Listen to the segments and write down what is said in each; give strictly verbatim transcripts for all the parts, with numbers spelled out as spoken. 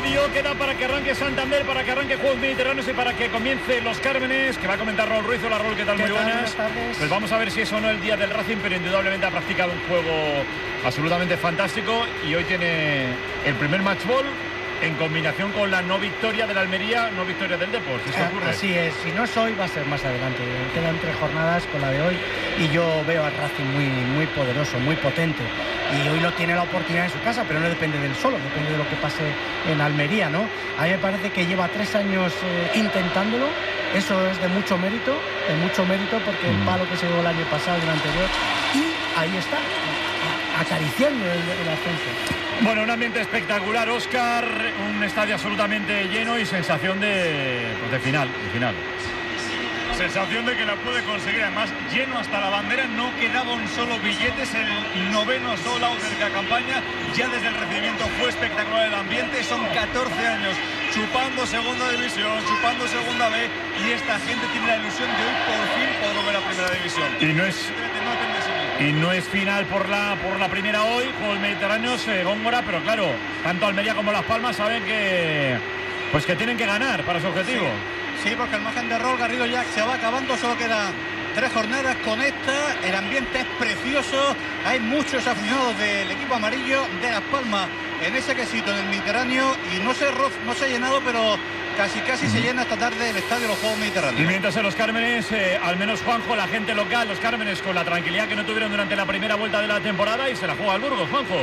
medio. Queda para que arranque Santander, para que arranque Juegos Mediterráneos y para que comience Los Cármenes, que va a comentar Raúl Ruiz. Hola Raúl, ¿qué tal? ¿Qué Muy tal? buenas. Buenas tardes. Pues vamos a ver si es o no el día del Racing, pero indudablemente ha practicado un juego absolutamente fantástico y hoy tiene el primer match ball en combinación con la no victoria de la Almería, no victoria del Depor. ¿Esto ocurre? Así es, si no es hoy va a ser más adelante. Quedan tres jornadas con la de hoy y yo veo al Racing muy, muy poderoso, muy potente. Y hoy lo tiene la oportunidad en su casa, pero no depende del solo, depende de lo que pase en Almería, ¿no? A mí me parece que lleva tres años eh, intentándolo. Eso es de mucho mérito, de mucho mérito, porque el palo que se dio el año pasado y el anterior, y ahí está, acariciando el, el ascenso. Bueno, un ambiente espectacular, Óscar, un estadio absolutamente lleno y sensación de, pues de final, de final. Sensación de que la puede conseguir, además lleno hasta la bandera, no quedaba un solo billete, es el noveno sold out de la campaña, ya desde el recibimiento fue espectacular el ambiente, son catorce años chupando segunda división, chupando segunda B, y esta gente tiene la ilusión de hoy por fin poder volver a primera división. Y no es... Y no es final por la por la primera hoy, Juegos Mediterráneos, eh, Góngora, pero claro, tanto Almería como Las Palmas saben que pues que tienen que ganar para su objetivo. Sí, sí, porque el margen de error, Garrido, ya se va acabando, solo quedan tres jornadas con esta, el ambiente es precioso, hay muchos aficionados del equipo amarillo de Las Palmas en ese quesito en el Mediterráneo y no se, no se ha llenado, pero casi casi se llena esta tarde el estadio de los Juegos Mediterráneos. Y mientras en Los Cármenes, eh, al menos Juanjo, la gente local, Los Cármenes, con la tranquilidad que no tuvieron durante la primera vuelta de la temporada, y se la juega al Burgos, Juanjo.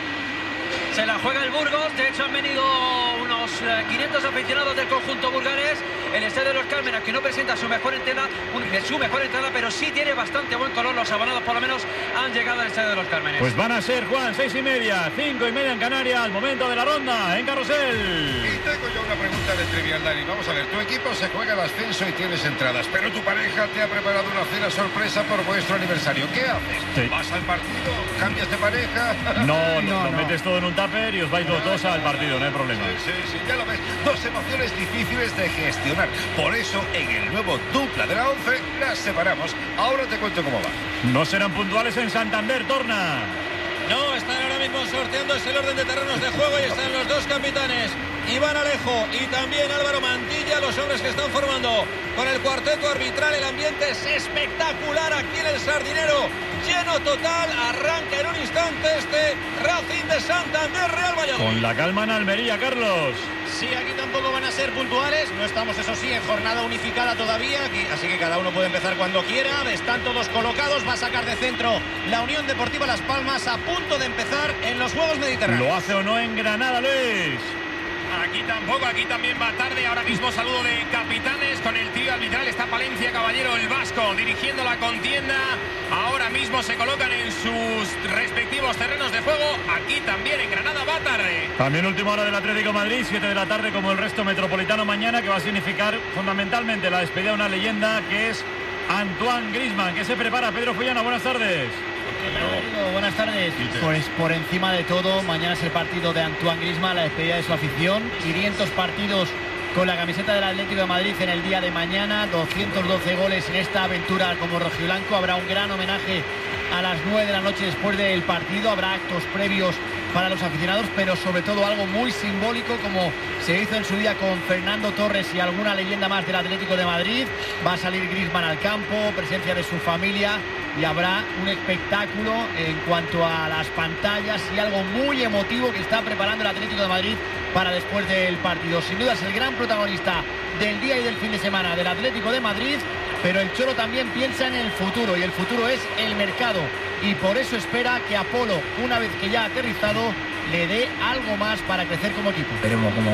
Se la juega el Burgos, de hecho han venido unos quinientos aficionados del conjunto burgalés. El estadio de Los Cármenes, que no presenta su mejor entrada, su mejor entrada, pero sí tiene bastante buen color. Los abonados por lo menos han llegado al estadio de Los Cármenes. Pues van a ser, Juan, seis y media, cinco y media en Canarias, al momento de la ronda en Carrusel. Y tengo yo una pregunta de trivial, Dani. Vamos a ver, tu equipo se juega el ascenso y tienes entradas, pero tu pareja te ha preparado una cena sorpresa por vuestro aniversario. ¿Qué haces? Sí. ¿Vas al partido? ¿Cambias de pareja? No, no, No, lo no. metes todo en un tupper y os vais los dos al partido, no hay problema. Sí, sí, sí, ya lo ves. Dos emociones difíciles de gestionar. Por eso, en el nuevo dupla de la once, las separamos. Ahora te cuento cómo va. No serán puntuales en Santander, Torna. No, están ahora mismo sorteándose el orden de terrenos de juego y están los dos capitanes, Iván Alejo y también Álvaro Mantilla, los hombres que están formando con el cuarteto arbitral. El ambiente es espectacular aquí en el Sardinero, lleno total. Arranca en un instante este Racing de Santander Real Valladolid. Con la calma en Almería, Carlos. Sí, aquí tampoco van a ser puntuales, no estamos, eso sí, en jornada unificada todavía, aquí, así que cada uno puede empezar cuando quiera. Están todos colocados, va a sacar de centro la Unión Deportiva Las Palmas, a punto de empezar en los Juegos Mediterráneos. ¿Lo hace o no en Granada, Luis? Aquí tampoco, aquí también va tarde. Ahora mismo saludo de capitanes con el trío arbitral. Está Palencia Caballero, el vasco, dirigiendo la contienda. Ahora mismo se colocan en sus respectivos terrenos de juego. Aquí también en Granada va tarde. También última hora del Atlético de Madrid, siete de la tarde como el resto metropolitano mañana, que va a significar fundamentalmente la despedida de una leyenda que es Antoine Griezmann, que se prepara. Pedro Fullana, buenas tardes. Pero, buenas tardes. Pues por encima de todo, mañana es el partido de Antoine Griezmann, la despedida de su afición. quinientos partidos con la camiseta del Atlético de Madrid en el día de mañana, doscientos doce goles en esta aventura como rojiblanco. Habrá un gran homenaje a las nueve de la noche después del partido. Habrá actos previos para los aficionados, pero sobre todo algo muy simbólico, como se hizo en su día con Fernando Torres y alguna leyenda más del Atlético de Madrid. Va a salir Griezmann al campo, presencia de su familia, y habrá un espectáculo en cuanto a las pantallas y algo muy emotivo que está preparando el Atlético de Madrid para después del partido. Sin duda es el gran protagonista del día y del fin de semana del Atlético de Madrid, pero el Cholo también piensa en el futuro, y el futuro es el mercado, y por eso espera que Apolo, una vez que ya ha aterrizado, le dé algo más para crecer como equipo. Veremos cómo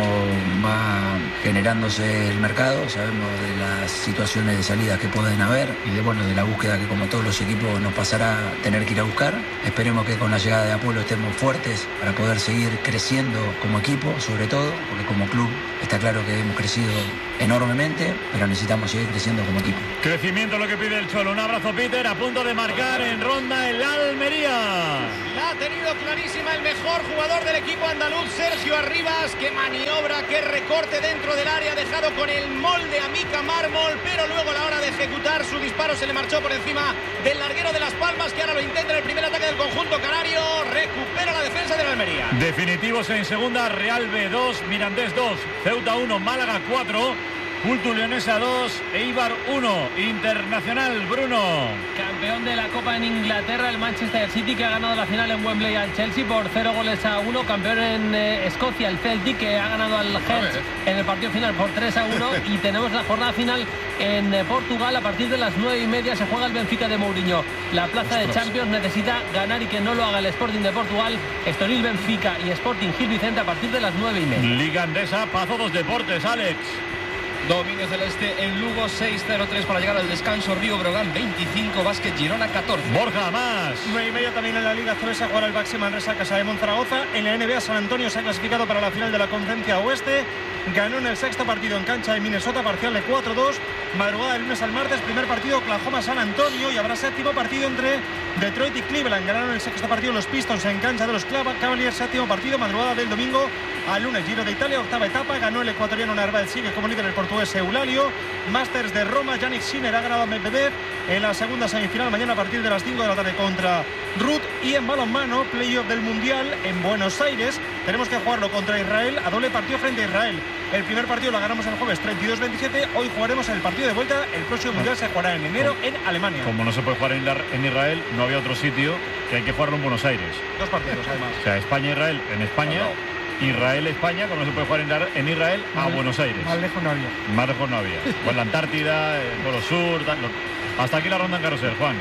va generándose el mercado, sabemos de las situaciones de salida que pueden haber y de, bueno, de la búsqueda que como todos los equipos nos pasará tener que ir a buscar. Esperemos que con la llegada de Apolo estemos fuertes para poder seguir creciendo como equipo, sobre todo, porque como club está claro que hemos crecido enormemente, pero necesitamos seguir creciendo como equipo. Crecimiento es lo que pide el Cholo. Un abrazo, Peter, a punto de marcar en ronda el Almería. La ha tenido clarísima el mejor jugador del equipo andaluz, Sergio Arribas. Qué maniobra, qué recorte dentro del área, dejado con el molde a Mica Mármol, pero luego a la hora de ejecutar su disparo se le marchó por encima del larguero de Las Palmas, que ahora lo intenta en el primer ataque del conjunto canario. Recupera la defensa del Almería. Definitivos en segunda, Real B dos, Mirandés dos, Ceuta uno, Málaga cuatro, Cultu Leonesa dos, Eibar uno. Internacional, Bruno. Campeón de la Copa en Inglaterra, el Manchester City, que ha ganado la final en Wembley al Chelsea por cero goles a uno. Campeón en eh, Escocia, el Celtic, que ha ganado al Hearts en el partido final por tres a uno. Y tenemos la jornada final en eh, Portugal. A partir de las nueve y media se juega el Benfica de Mourinho. La plaza de Champions necesita ganar y que no lo haga el Sporting de Portugal. Estoril, Benfica y Sporting Gil Vicente a partir de las nueve y media. Liga Andesa, Pazo dos Deportes, Alex. Dominio celeste en Lugo, seis cero tres para llegar al descanso. Río Brogan veinticinco, Básquet Girona catorce. Borja, más. nueve y media también en la Liga C B S, jugará el Baxi Manresa Casa de Monzaragoza. En la N B A, San Antonio se ha clasificado para la final de la Conferencia Oeste. Ganó en el sexto partido en cancha de Minnesota, parcial de cuatro dos. Madrugada del lunes al martes, primer partido Oklahoma-San Antonio, y habrá séptimo partido entre Detroit y Cleveland. Ganaron el sexto partido los Pistons en cancha de los Cavaliers. Séptimo partido, madrugada del domingo al lunes. Giro de Italia, octava etapa, ganó el ecuatoriano Narváez, sigue como líder el portugués Eulalio. Masters de Roma, Yannick Sinner ha ganado a Medvedev en la segunda semifinal mañana a partir de las cinco de la tarde contra Ruth. Y en balonmano, playoff del Mundial en Buenos Aires, tenemos que jugarlo contra Israel a doble partido frente a Israel. El primer partido lo ganamos el jueves treinta y dos veintisiete, hoy jugaremos el partido de vuelta, el próximo Mundial se jugará en enero en Alemania. Como no se puede jugar en Israel, no había otro sitio que hay que jugarlo en Buenos Aires. Dos partidos además. O sea, España-Israel en España. No, no. Israel-España, como no se puede jugar en Israel, a Mal, Buenos Aires. Más lejos no había. Más lejos no había. Pues la Antártida, el Polo Sur, hasta aquí la ronda en carrusel, Juan.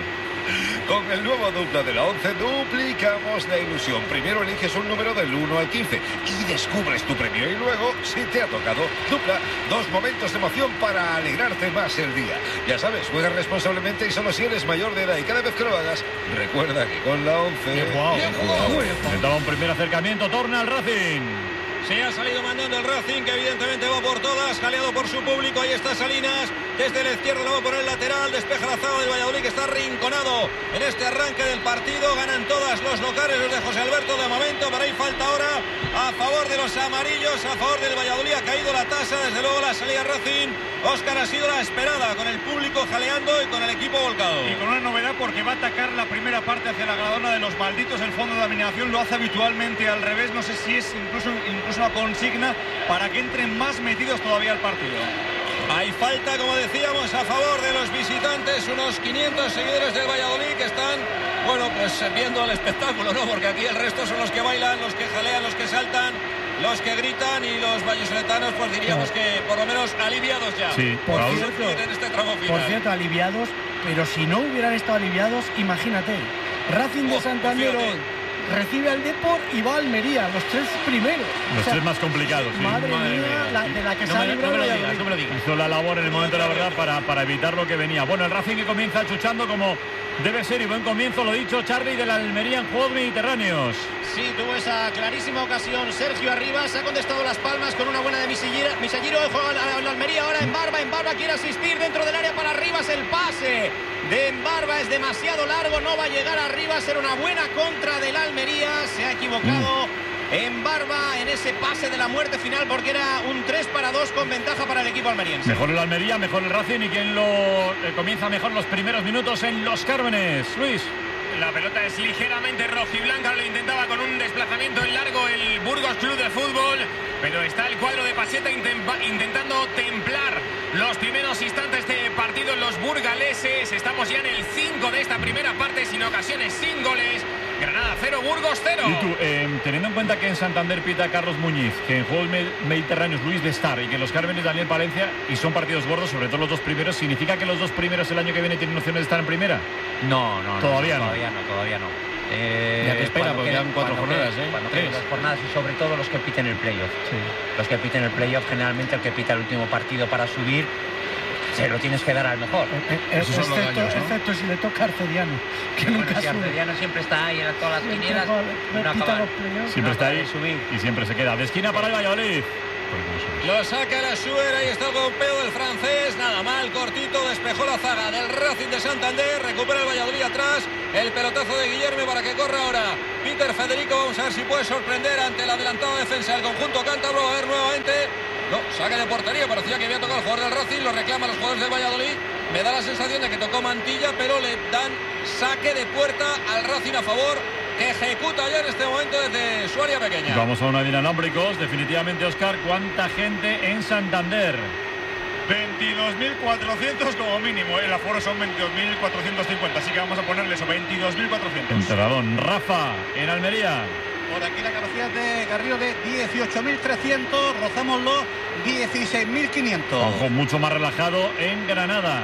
Con el nuevo dupla de la once duplicamos la ilusión. Primero eliges un número del uno al quince y descubres tu premio. Y luego, si te ha tocado dupla, dos momentos de emoción para alegrarte más el día. Ya sabes, juega responsablemente y solo si eres mayor de edad. Y cada vez que lo hagas, recuerda que con la once... Bien jugado. Bien jugado. Intentaba un primer acercamiento, torna al Racing. Se ha salido mandando el Racing, que evidentemente va por todas, jaleado por su público. Ahí está Salinas, desde la izquierda lo va a poner el lateral, despeja la zaga del Valladolid, que está rinconado en este arranque del partido. Ganan todas los locales, los de José Alberto de momento, pero hay falta ahora a favor de los amarillos, a favor del Valladolid. Ha caído la tasa, desde luego la salida Racing. Óscar, ha sido la esperada, con el público jaleando y con el equipo volcado. Y con una novedad, porque va a atacar la primera parte hacia la gradona de los malditos. El fondo de dominación lo hace habitualmente al revés. No sé si es incluso, incluso una consigna para que entren más metidos todavía al partido. Hay falta, como decíamos, a favor de los visitantes. Unos quinientos seguidores del Valladolid que están, bueno, pues viendo el espectáculo, ¿no? Porque aquí el resto son los que bailan, los que jalean, los que saltan, los que gritan, y los vallisoletanos, pues diríamos que por lo menos aliviados ya. Sí, por cierto, en este tramo final. Por cierto, aliviados, pero si no hubieran estado aliviados, imagínate, Racing de oh, Santander hoy recibe al Depor y va a Almería, los tres primeros. Los o sea, tres más complicados. Sí. Madre, madre mía, mía la, de la que no se ha librado. No me lo digas, no me lo digas. Hizo la labor en el momento de la verdad para, para evitar lo que venía. Bueno, el Racing que comienza chuchando como debe ser, y buen comienzo, lo dicho, Charly, de la Almería en Juegos Mediterráneos. Sí, tuvo esa clarísima ocasión Sergio Arribas, ha contestado Las Palmas con una buena de Misalliro. Juega la, la Almería ahora en Barba, en Barba quiere asistir dentro del área para Arribas. El pase de Barba es demasiado largo, no va a llegar a Arribas. Era una buena contra del Almería, se ha equivocado mm. en Barba en ese pase de la muerte final, porque era un tres para dos con ventaja para el equipo almeriense. Mejor el Almería, mejor el Racing, y quien lo eh, comienza mejor los primeros minutos en Los Cármenes. Luis. La pelota es ligeramente rojiblanca, lo intentaba con un desplazamiento en largo el Burgos Club de Fútbol, pero está el cuadro de Pasieta intentando templar los primeros instantes de partido en los burgaleses. Estamos ya en el cinco de esta primera parte, sin ocasiones, sin goles. Granada cero, Burgos cero. Y tú, eh, teniendo en cuenta que en Santander pita Carlos Muñiz, que en Juegos Mediterráneos Luis de Star y que en Los Cármenes Daniel Palencia, y son partidos gordos, sobre todo los dos primeros, ¿significa que los dos primeros el año que viene tienen opciones de estar en primera? No, no, no. Todavía no. Todavía no, todavía no. Eh, ya te espera, porque quedan cuatro jornadas, ¿eh? Cuando queden dos jornadas, y sobre todo los que piten el playoff. Sí. Los que piten el playoff, generalmente el que pita el último partido para subir, se lo tienes que dar al mejor. Eh, eh, Esos excepto, son los daños, ¿no? Excepto si le toca a Arcediano, que bueno, nunca si Arcediano siempre está ahí en todas las quinielas. No acaba, siempre está ahí subir y siempre se queda. De esquina para el Valladolid. Lo saca la Suera, ahí está el golpeo del francés, nada mal, cortito, despejó la zaga del Racing de Santander, recupera el Valladolid atrás, el pelotazo de Guillermo para que corra ahora Peter Federico. Vamos a ver si puede sorprender ante la adelantada defensa del conjunto cántabro. A ver nuevamente, no, saque de portería, parecía que había tocado el jugador del Racing, lo reclaman los jugadores del Valladolid. Me da la sensación de que tocó Mantilla, pero le dan saque de puerta al Racing a favor que ejecuta ya en este momento desde su área pequeña. Vamos a una de inalámbricos. Definitivamente, Óscar, ¿cuánta gente en Santander? veintidós mil cuatrocientos como mínimo. El aforo son veintidós mil cuatrocientos cincuenta. Así que vamos a ponerle eso, veintidós mil cuatrocientos. Enterradón. Rafa, en Almería. Por aquí la capacidad de Garrido de dieciocho mil trescientos. Rozamos los dieciséis mil quinientos. Ojo, mucho más relajado en Granada.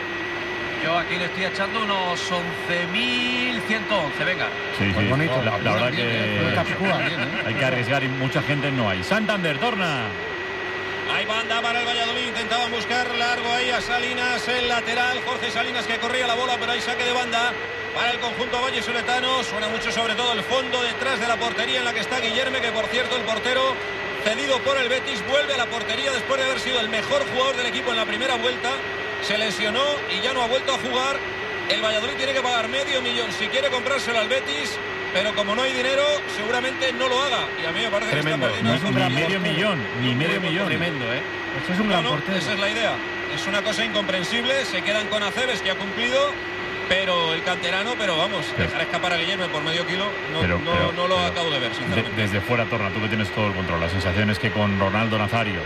Yo aquí le estoy echando unos once mil ciento once, venga. Sí, sí. Pues bonito. La, la verdad que ¿eh? hay que arriesgar y mucha gente no hay. Santander, torna. Hay banda para el Valladolid, intentaban buscar largo ahí a Salinas, el lateral, Jorge Salinas que corría la bola, pero hay saque de banda para el conjunto vallisoletano. Suena mucho sobre todo el fondo detrás de la portería en la que está Guillerme, que por cierto el portero cedido por el Betis vuelve a la portería después de haber sido el mejor jugador del equipo en la primera vuelta. Se lesionó y ya no ha vuelto a jugar. El Valladolid tiene que pagar medio millón si quiere comprárselo al Betis, pero como no hay dinero, seguramente no lo haga. Y a mí me parece Tremendo. que está perdiendo. Ni, ni medio millón, ni medio millón. Tremendo, ¿eh? Eso es un gran No, no, portero. esa es la idea. Es una cosa incomprensible. Se quedan con Aceves, que ha cumplido, pero el canterano, pero vamos, Pero, dejar escapar a Guillermo por medio kilo, no, pero, no, pero, no lo pero, acabo de ver, sinceramente. De, desde fuera, Torna, tú que tienes todo el control. La sensación es que con Ronaldo Nazario,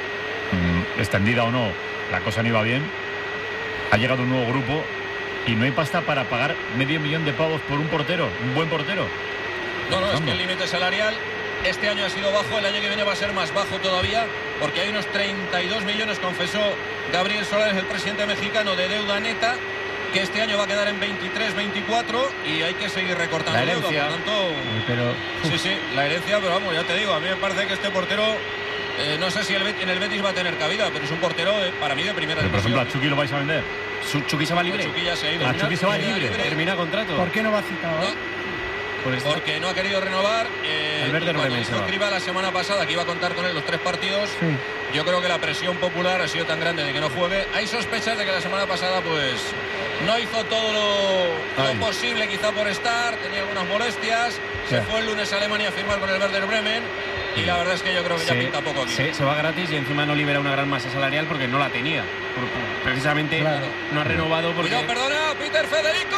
mmm, extendida o no, la cosa no iba bien. Ha llegado un nuevo grupo y no hay pasta para pagar medio millón de pavos por un portero, un buen portero. No, no, es que el límite salarial este año ha sido bajo, el año que viene va a ser más bajo todavía, porque hay unos treinta y dos millones, confesó Gabriel Solares, el presidente mexicano, de deuda neta, que este año va a quedar en veintitrés, veinticuatro y hay que seguir recortando la herencia. deuda, por tanto... Pero, sí, sí, la herencia, pero vamos, ya te digo, a mí me parece que este portero, eh, no sé si el, en el Betis va a tener cabida, pero es un portero eh, para mí de primera Pero, por división. ejemplo, a Chucky lo vais a vender. Chucky se va libre. Chucky ya se ha ido. A Chucky se va libre. Termina contrato. ¿por qué no va citado? No, Por esto. porque no ha querido renovar. Eh, Al verde y cuando Bremen dijo se va. Escribá la semana pasada que iba a contar con él los tres partidos, Sí. yo creo que la presión popular ha sido tan grande de que no juegue. Hay sospechas de que la semana pasada pues no hizo todo lo, lo Ay. posible quizá por estar, tenía algunas molestias, se Ya. fue el lunes a Alemania a firmar con el Werder Bremen y la verdad es que yo creo que ya Se- pinta poco aquí. Se, se va gratis y encima no libera una gran masa salarial porque no la tenía. Por- por- precisamente Claro. no ha renovado porque... Cuidado, perdona, Peter Federico,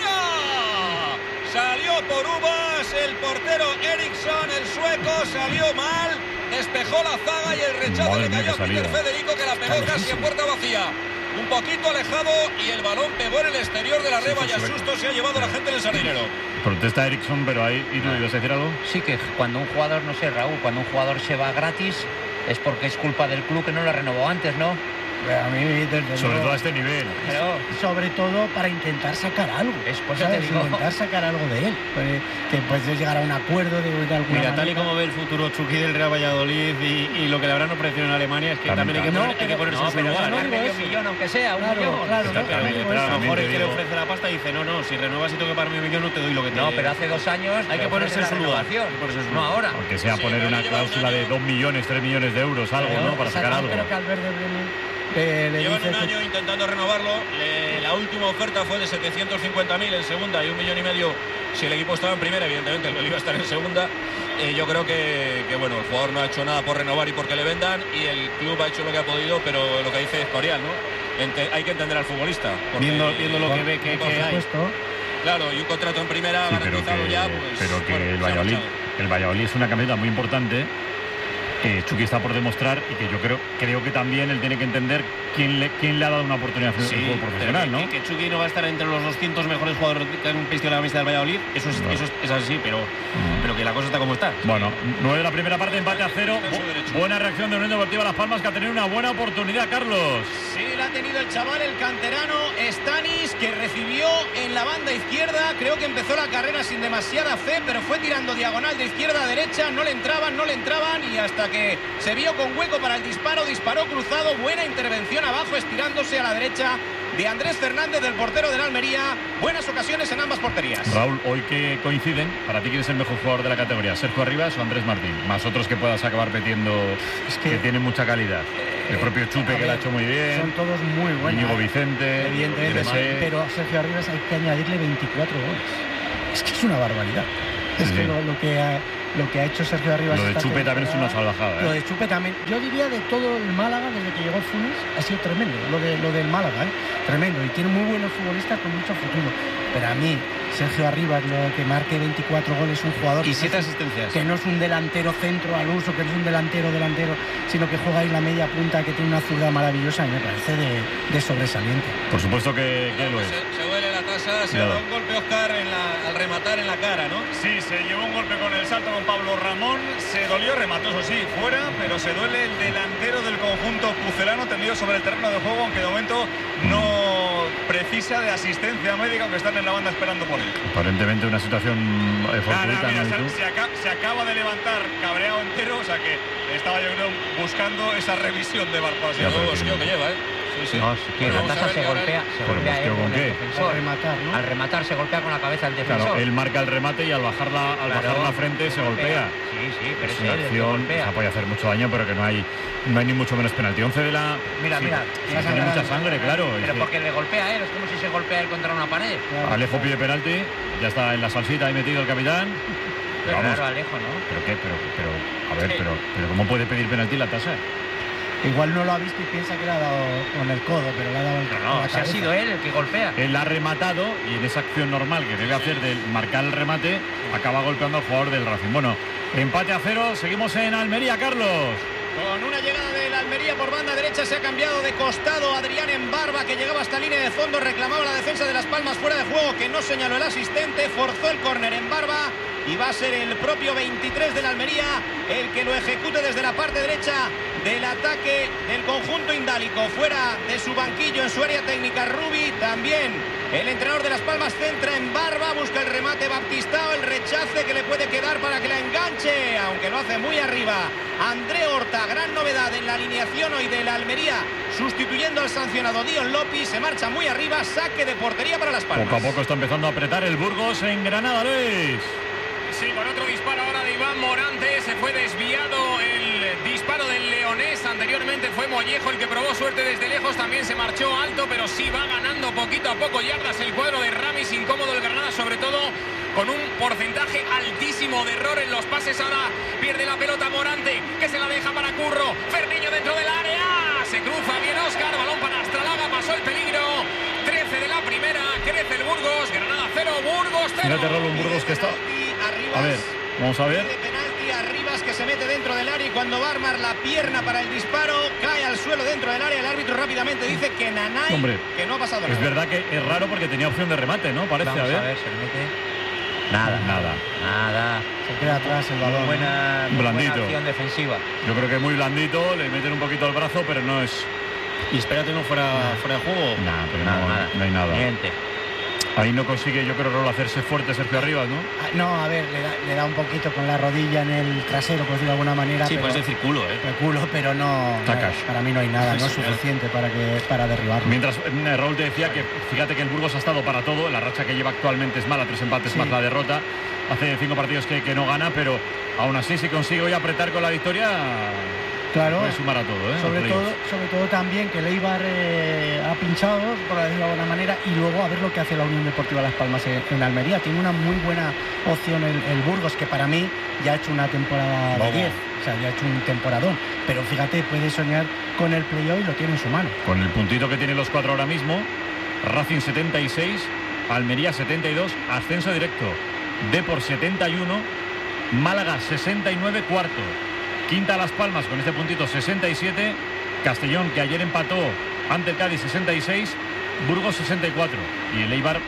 fuera. Salió por uvas el portero Eriksson, el sueco, salió mal, despejó la zaga y el rechazo Madre le mía, cayó a qué Peter salida. Federico, que la pegó casi a puerta vacía. Un poquito alejado y el balón pegó en el exterior de la reba y a susto se ha llevado la gente en el sardinero. Protesta Eriksson, pero ahí, ¿y tú ibas a decir algo? Sí, que cuando un jugador, no sé, Raúl, cuando un jugador se va gratis es porque es culpa del club que no lo renovó antes, ¿no? A mí, desde Sobre luego, todo a este nivel. Pero sobre todo para intentar sacar algo. Es por eso ¿sabes? te digo. Intentar sacar algo de él. Pues, que puedes llegar a un acuerdo de, de alguna Mira, tal y manera. como ve el futuro Chucky del Real Valladolid y, y lo que le habrán ofrecido en Alemania es que También, también hay que, no, poner- hay que pero- ponerse no, en su pero lugar. ganar no, medio eso. millón, aunque sea, un Claro, millón. claro, no, Pero, no digo pero a eso. lo mejor el que le digo- ofrece la pasta dice, no, no, si renuevas y tengo que pagar medio millón no te doy lo que te... No, pero hace dos años Hay que le ponerse en ofrecen su la lugar. renovación. Hay que ponerse en su No lugar. ahora. Aunque sea Sí, poner pero una lleva un cláusula de año. dos millones, tres millones de euros, algo, Pero, ¿no? Para sacar algo. Creo que al Verde Bremen eh, le Llevan dice un que- año intentando renovarlo. Le- la última oferta fue de setecientos cincuenta mil en segunda y un millón y medio si el equipo estaba en primera. Evidentemente el iba a estar en segunda. Eh, yo creo que, que bueno, el jugador no ha hecho nada por renovar y porque le vendan y el club ha hecho lo que ha podido, pero lo que dice Escorial, ¿no? Ente- hay que entender al futbolista. porque- Viendo, viendo lo que ve que, por que hay. supuesto. Claro, y un contrato en primera Sí, pero garantizado que, ya, pues, pero que bueno, el se ha Valladolid, marchado. el Valladolid es una camiseta muy importante. Eh, Chucky está por demostrar y que yo creo creo que también él tiene que entender quién le, quién le ha dado una oportunidad en el Sí, juego profesional, pero ¿no? que, que Chucky no va a estar entre los doscientos mejores jugadores que han vistido la camisa del Valladolid, eso es, No. eso es, es así, pero, Mm. pero que la cosa está como está. Bueno, nueve de la primera parte, empate a cero. Está en su derecho. Bu- buena reacción de Unión Deportiva Las Palmas, que ha tenido una buena oportunidad, Carlos. Sí, la ha tenido el chaval, el canterano Stanis, que recibió en la banda izquierda. Creo que empezó la carrera sin demasiada fe, pero fue tirando diagonal de izquierda a derecha. No le entraban, no le entraban y hasta que se vio con hueco para el disparo, disparó cruzado. Buena intervención abajo, estirándose a la derecha de Andrés Fernández, del portero del Almería. Buenas ocasiones en ambas porterías. Raúl, hoy que coinciden, ¿para ti quién es el mejor jugador de la categoría? ¿Sergio Arribas o Andrés Martín? Más otros que puedas acabar metiendo que, que- tienen mucha calidad. El propio Chupe, a que lo ha ver, hecho muy Son bien. todos muy buenos. Íñigo Vicente. Evidentemente, Dresé. pero a Sergio Arribas hay que añadirle veinticuatro goles. Es que es una barbaridad. Es Sí, que sí. lo, lo que ha, lo que ha hecho Sergio Arribas. Lo de esta Chupe también es una temporada, salvajada, ¿eh? Lo de Chupe también. Yo diría de todo el Málaga, desde que llegó Funes, ha sido tremendo. Lo, de, lo del Málaga, ¿eh? Tremendo. Y tiene muy buenos futbolistas con mucho futuro. Pero a mí, Sergio Arribas, lo que marque veinticuatro goles, un jugador y siete no es, asistencias. Que no es un delantero centro al uso, que no es un delantero delantero, sino que juega ahí la media punta, que tiene una zurda maravillosa y me parece de, de sobresaliente. Por supuesto que, que lo es. Se, se duele la tasa, se ha dado un golpe Óscar en la, al rematar en la cara, ¿no? Sí, se llevó un golpe con el salto con Pablo Ramón, se dolió, remató eso sí, fuera, pero se duele el delantero del conjunto pucelano tendido sobre el terreno de juego, aunque de momento no precisa de asistencia médica, aunque están en la banda esperando por él. Aparentemente una situación eh, fortuita, mira, ¿no? se, se, acaba, se acaba de levantar cabreado entero, o sea que estaba yo creo buscando esa revisión de Barpas. El nuevo bosqueo que lleva, ¿eh? Sí, sí. No, si quiere, la taza se golpea, se golpea él con el qué? defensor. Al rematar, ¿no? Al rematar se golpea con la cabeza el defensor. Claro, él marca el remate y al bajar la, al Claro, bajar la frente se golpea. Sí, sí, pero es es una él el que acción golpea. que puede hacer mucho daño, pero que no hay no hay ni mucho menos penalti. once de la... Mira, sí, mira. sí, tiene mucha sangre, claro. Pero Sí. porque le golpea a él, es como si se golpea él contra una pared. Alejo pide penalti, ya está en la salsita ahí metido el capitán. Qué Vamos. raro, Alejo, ¿no? ¿Pero qué? Pero, pero, a ver, pero, pero ¿cómo puede pedir penalti la tasa? Igual no lo ha visto y piensa que le ha dado con el codo, pero le ha dado el No, no, si ha sido él el que golpea. Él ha rematado y en esa acción normal que debe hacer de marcar el remate, acaba golpeando al jugador del Racing. Bueno, empate a cero, seguimos en Almería, Carlos. Con una llegada del Almería por banda derecha, se ha cambiado de costado Adrián Embarba, que llegaba hasta línea de fondo, reclamaba la defensa de Las Palmas fuera de juego, que no señaló el asistente, forzó el córner Embarba y va a ser el propio veintitrés del Almería el que lo ejecute desde la parte derecha del ataque del conjunto indálico. Fuera de su banquillo en su área técnica Rubi, también el entrenador de Las Palmas centra en Barba, busca el remate Baptistao, el rechace que le puede quedar para que la enganche, aunque lo hace muy arriba André Horta. Gran novedad en la alineación hoy de la Almería, sustituyendo al sancionado Dion López, se marcha muy arriba, saque de portería para Las Palmas. Poco a poco está empezando a apretar el Burgos en Granada, Luis. Sí, con otro disparo ahora de Iván Morante, se fue desviado el disparo del leonés, anteriormente fue Mollejo el que probó suerte desde lejos, también se marchó alto, pero sí va ganando poquito a poco yardas el cuadro de Ramis, incómodo el Granada, sobre todo con un porcentaje altísimo de error en los pases. Ahora pierde la pelota Morante, que se la deja para Curro, Ferniño dentro del área, se cruza bien Óscar, balón para Astralaga, pasó el peligro, trece de la primera, crece el Burgos, Granada cero, Burgos cero. Fíjate, Rolo, un Burgos que está... A ver, vamos a ver. De penalti a Rivas, que se mete dentro del área, y cuando va a armar la pierna para el disparo cae al suelo dentro del área. El árbitro rápidamente dice que Nanay, Hombre, que no ha pasado nada. Es verdad que es raro porque tenía opción de remate, ¿no? Parece, Vamos a ver. a ver, se le mete. Nada, nada. Nada. Se queda atrás el balón. Muy buena, muy Blandito. buena acción defensiva. Yo creo que muy blandito, le meten un poquito el brazo, pero no es... Y espérate, no fuera, fuera de juego. Nah, pero Nada, no, nada. no hay nada. Miente. Ahí no consigue, yo creo, Rolo, hacerse fuerte Sergio Arribas, ¿no? Ah, no, a ver, le da, le da un poquito con la rodilla en el trasero, por decirlo de alguna manera. Sí, pero, puedes decir culo, ¿eh? el culo, pero no. Tacas. Para mí no hay nada, no es suficiente para, que, para derribarlo. Mientras eh, Raúl te decía que fíjate que el Burgos ha estado para todo, la racha que lleva actualmente es mala, tres empates Sí. más la derrota, hace cinco partidos que, que no gana, pero aún así si consigue hoy apretar con la victoria, Claro, puede sumar a todo, ¿eh? sobre Los todo, playoffs. sobre todo también que Leibar eh, ha pinchado, por decirlo de alguna manera, y luego a ver lo que hace la Unión Deportiva Las Palmas en, en Almería. Tiene una muy buena opción el, el Burgos, que para mí ya ha hecho una temporada de Vamos. diez, o sea, ya ha hecho un temporadón, pero fíjate, puede soñar con el playoff y lo tiene en su mano. Con el puntito que tienen los cuatro ahora mismo, Racing setenta y seis, Almería setenta y dos, ascenso directo, Depor setenta y uno, Málaga sesenta y nueve, cuarto. Quinta Las Palmas con este puntito sesenta y siete, Castellón, que ayer empató ante el Cádiz, sesenta y seis, Burgos sesenta y cuatro, y el Eibar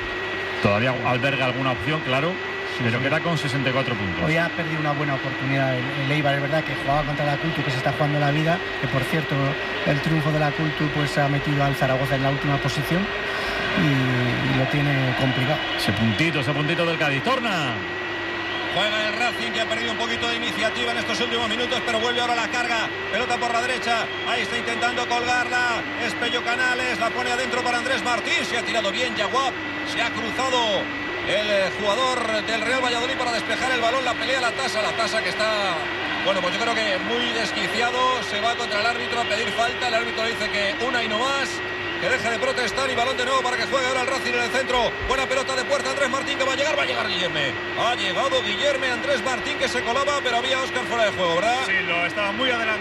todavía alberga alguna opción, claro, Sí, pero sí. queda con sesenta y cuatro puntos. Hoy ha perdido una buena oportunidad el, el Eibar, es verdad que jugaba contra la Cultu, que se está jugando la vida, que por cierto el triunfo de la Cultu pues ha metido al Zaragoza en la última posición y, y lo tiene complicado. Ese puntito, ese puntito del Cádiz. Torna. Juega el Racing, que ha perdido un poquito de iniciativa en estos últimos minutos, pero vuelve ahora la carga. Pelota por la derecha. Ahí está intentando colgarla. Es Pello Canales. La pone adentro para Andrés Martín. Se ha tirado bien Yaguap. Se ha cruzado el eh, jugador del Real Valladolid para despejar el balón. La pelea la tasa. La tasa que está, bueno, pues yo creo que muy desquiciado. Se va contra el árbitro a pedir falta. El árbitro dice que una y no más. Que deje de protestar y balón de nuevo para que juegue ahora el Racing en el centro. Buena pelota de puerta, Andrés Martín, que va a llegar, va a llegar Guillerme. Ha llegado Guillerme, Andrés Martín, que se colaba, pero había Óscar fuera de juego, ¿verdad? Sí, lo estaba muy adelantado el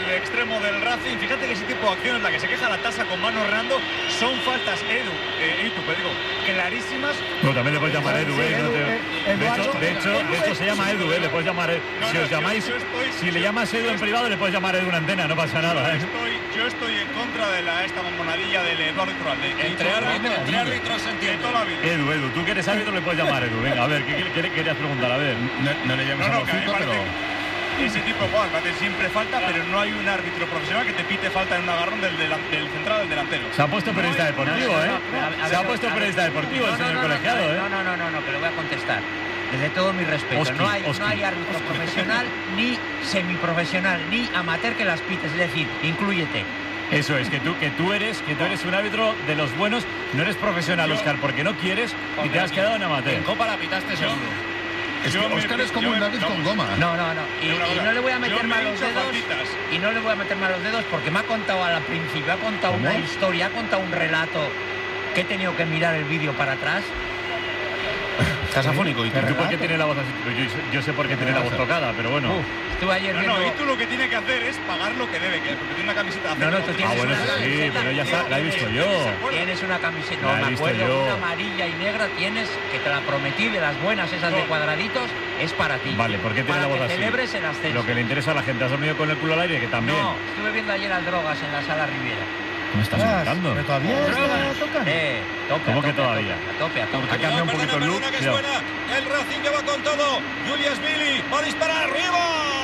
extremo del Racing. Fíjate que ese tipo de acciones, la que se queja la tasa con mano Hernando, son faltas, Edu, eh, Edu, pues digo, clarísimas. No, también le puedes llamar Edu, ¿eh? No te- de, hecho, de, hecho, de hecho, se llama Edu, ¿eh? Le puedes llamar Edu. No, Si no, os yo- llamáis, yo estoy- si le llamas Edu en privado, le puedes llamar Edu una antena, no pasa nada, ¿eh? Estoy, yo estoy en contra de la, esta bombonadilla del Eduardo Iturralde. Entre árbitros, entre árbitros se entiende. De toda la vida. Edu, Edu, tú que eres árbitro le puedes llamar Edu. Venga, a ver, ¿qué, qué- qué querías preguntar? A ver. No, no le llames No, a no, que a mí me Rocito, parece pero... ese tipo de jugadas, parece siempre falta, pero no hay un árbitro profesional que te pite falta en un agarrón del, del, del central del delantero. Se ha puesto periodista deportivo, ¿eh? Se ha puesto periodista deportivo el No, no, señor no, no, colegiado, no, ¿eh? No, no, no, no, no, que lo voy a contestar. Desde todo mi respeto. Oski, no, hay, Oski. no hay árbitro profesional, ni semiprofesional, ni amateur que las pites. Es decir, inclúyete. Eso es, que tú, que tú eres, que tú eres un árbitro de los buenos, no eres profesional, Óscar, porque no quieres y te has quedado en amateur. En Copa la pitaste seguro. Es que Yo me- Óscar es como yo un me- David no. con goma. No, no, no. Y, Pero una y cosa, no le voy a yo meter me mal he los dicho dedos. faltitas. Y no le voy a meter mal los dedos porque me ha contado al principio, ha contado ¿Cómo? una historia, ha contado un relato que he tenido que mirar el vídeo para atrás. Estás afónico y ¿Y tú por qué tienes la voz así? Pues yo, yo sé por qué tiene la voz tocada, pero bueno. Estuve ayer No, viendo. no, y tú lo que tiene que hacer es pagar lo que debe, que porque tiene una camiseta azul. No, no, tú Ah, tienes bueno, una sí, camiseta. pero ya está, la he visto yo. Tienes una camiseta, La he no me visto acuerdo, yo. una amarilla y negra tienes, que te la prometí, de las buenas, esas de No. cuadraditos, es para ti. Vale, ¿por qué tiene para la voz que así? celebres el ascenso. Lo que le interesa a la gente, has dormido con el culo al aire, que también. No, estuve viendo ayer al Drogas en la sala Riviera. ¿Cómo estás Ostras, inventando? pero todavía está tocando. Eh, tope, ¿Cómo a que tope, a todavía? tope, A tope, a tope. Ha cambiado un Perdona, poquito el look. perdona, que es Cuidado. buena. El Racing que va con todo. Julius Billy va a disparar arriba.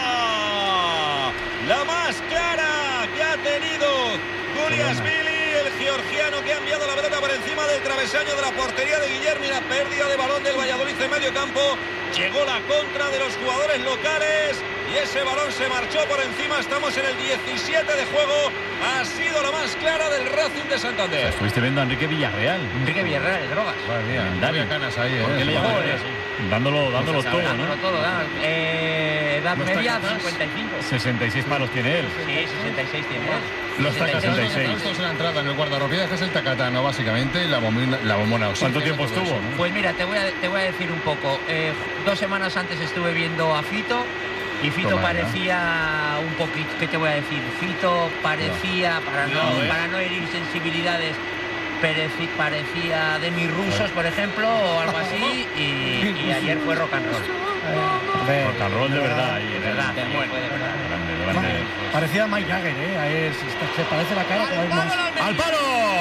La más clara que ha tenido Julius Billy, el georgiano que ha enviado la pelota por encima del travesaño de la portería de Guillermo y la pérdida de balón del Valladolid en medio campo. Llegó la contra de los jugadores locales y ese balón se marchó por encima. Estamos en el diecisiete de juego. Ha sido la más clara del Racing de Santander. Estuviste viendo a Enrique Villarreal. Enrique Villarreal, el Drogas. Madre mía, Dale. había canas ahí, ¿eh? ¿Por qué le llamas Joder. así? Dándolo, dándolo todo, Dándolo ¿no? todo, da. Eh, edad Los media, tacatas. cincuenta y cinco. sesenta y seis palos tiene él. Sí, sesenta y seis tiene. Los sesenta y seis. tacatas sesenta y seis. estos en la entrada en el guardarropía, que es el tacatano, básicamente, y la bombona, la bombona ¿Cuánto oxígeno, tiempo todo estuvo? eso. Pues mira, te voy a, te voy a decir un poco. Eh, dos semanas antes estuve viendo a Fito y Fito Toma, parecía un poquito, ¿qué te voy a decir? Fito parecía, para no, Cuidado, ¿eh? para no herir sensibilidades, pareci- parecía de mis rusos, por ejemplo, o algo así, y, y ayer fue rock and roll. Joder, Rock and roll de verdad. ahí, De ¿eh? verdad, de fue de verdad. Grande, grande. Parecía a Mike Jagger, ¿eh? Ahí es- se parece la cara cada vez más. ¡Al palo!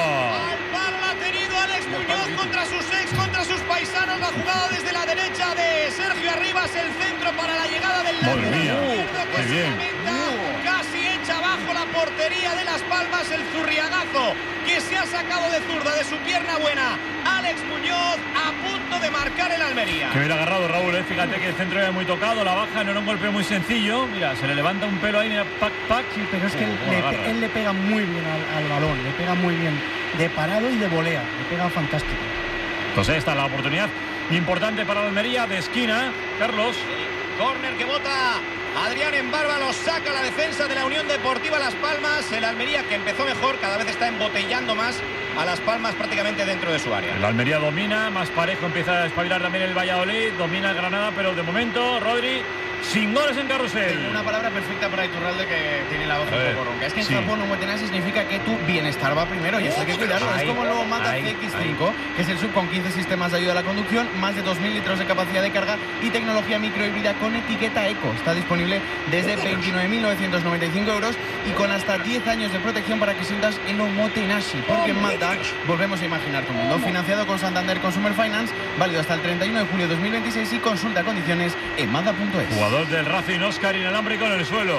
Al palo la ha tenido Alex Muñoz contra sus ex, contra sus paisanos. La jugada desde la derecha de Sergio Arribas, el centro para la llegada del Madre lateral mía, izquierdo que qué se bien. lamenta. Casi echa abajo la portería de Las Palmas, el zurriagazo que se ha sacado de zurda de su pierna buena. Alex Muñoz a punto de marcar el Almería. Que bien agarrado Raúl, ¿eh? Fíjate que el centro era muy tocado, la baja no era un golpe muy sencillo. Mira, se le levanta un pelo ahí, mira, pac, pac. Sí, pero es que Uh, él, cómo le, la agarra. él le pega muy bien al, al balón, le pega muy bien de parado y de volea, le pega fantástico. Pues ahí está la oportunidad importante para la Almería de esquina. Carlos. Córner que bota Adrián en barba, lo saca la defensa de la Unión Deportiva Las Palmas. El Almería, que empezó mejor, cada vez está embotellando más a Las Palmas prácticamente dentro de su área. La Almería domina, más parejo empieza a espabilar también el Valladolid, domina el Granada, pero de momento, Rodri, sin goles en carrusel. Tengo una palabra perfecta para Iturralde, que tiene la voz A un ver, poco ronca. Es que en sí. Japón omotenasis significa que tu bienestar va primero y eso hay que cuidarlo. Ahí, es como el nuevo Mazda ahí, C X cinco, que es el sub con quince sistemas de ayuda a la conducción, más de dos mil litros de capacidad de carga y tecnología microhíbrida con etiqueta eco. Está disponible desde veintinueve mil novecientos noventa y cinco euros y con hasta diez años de protección para que sientas el omotenashi. Porque en Mazda volvemos a imaginar tu mundo. Financiado con Santander Consumer Finance, válido hasta el treinta y uno de julio de dos mil veintiséis y consulta condiciones en mazda punto es. Jugador del Racing, Óscar inalámbrico en el suelo.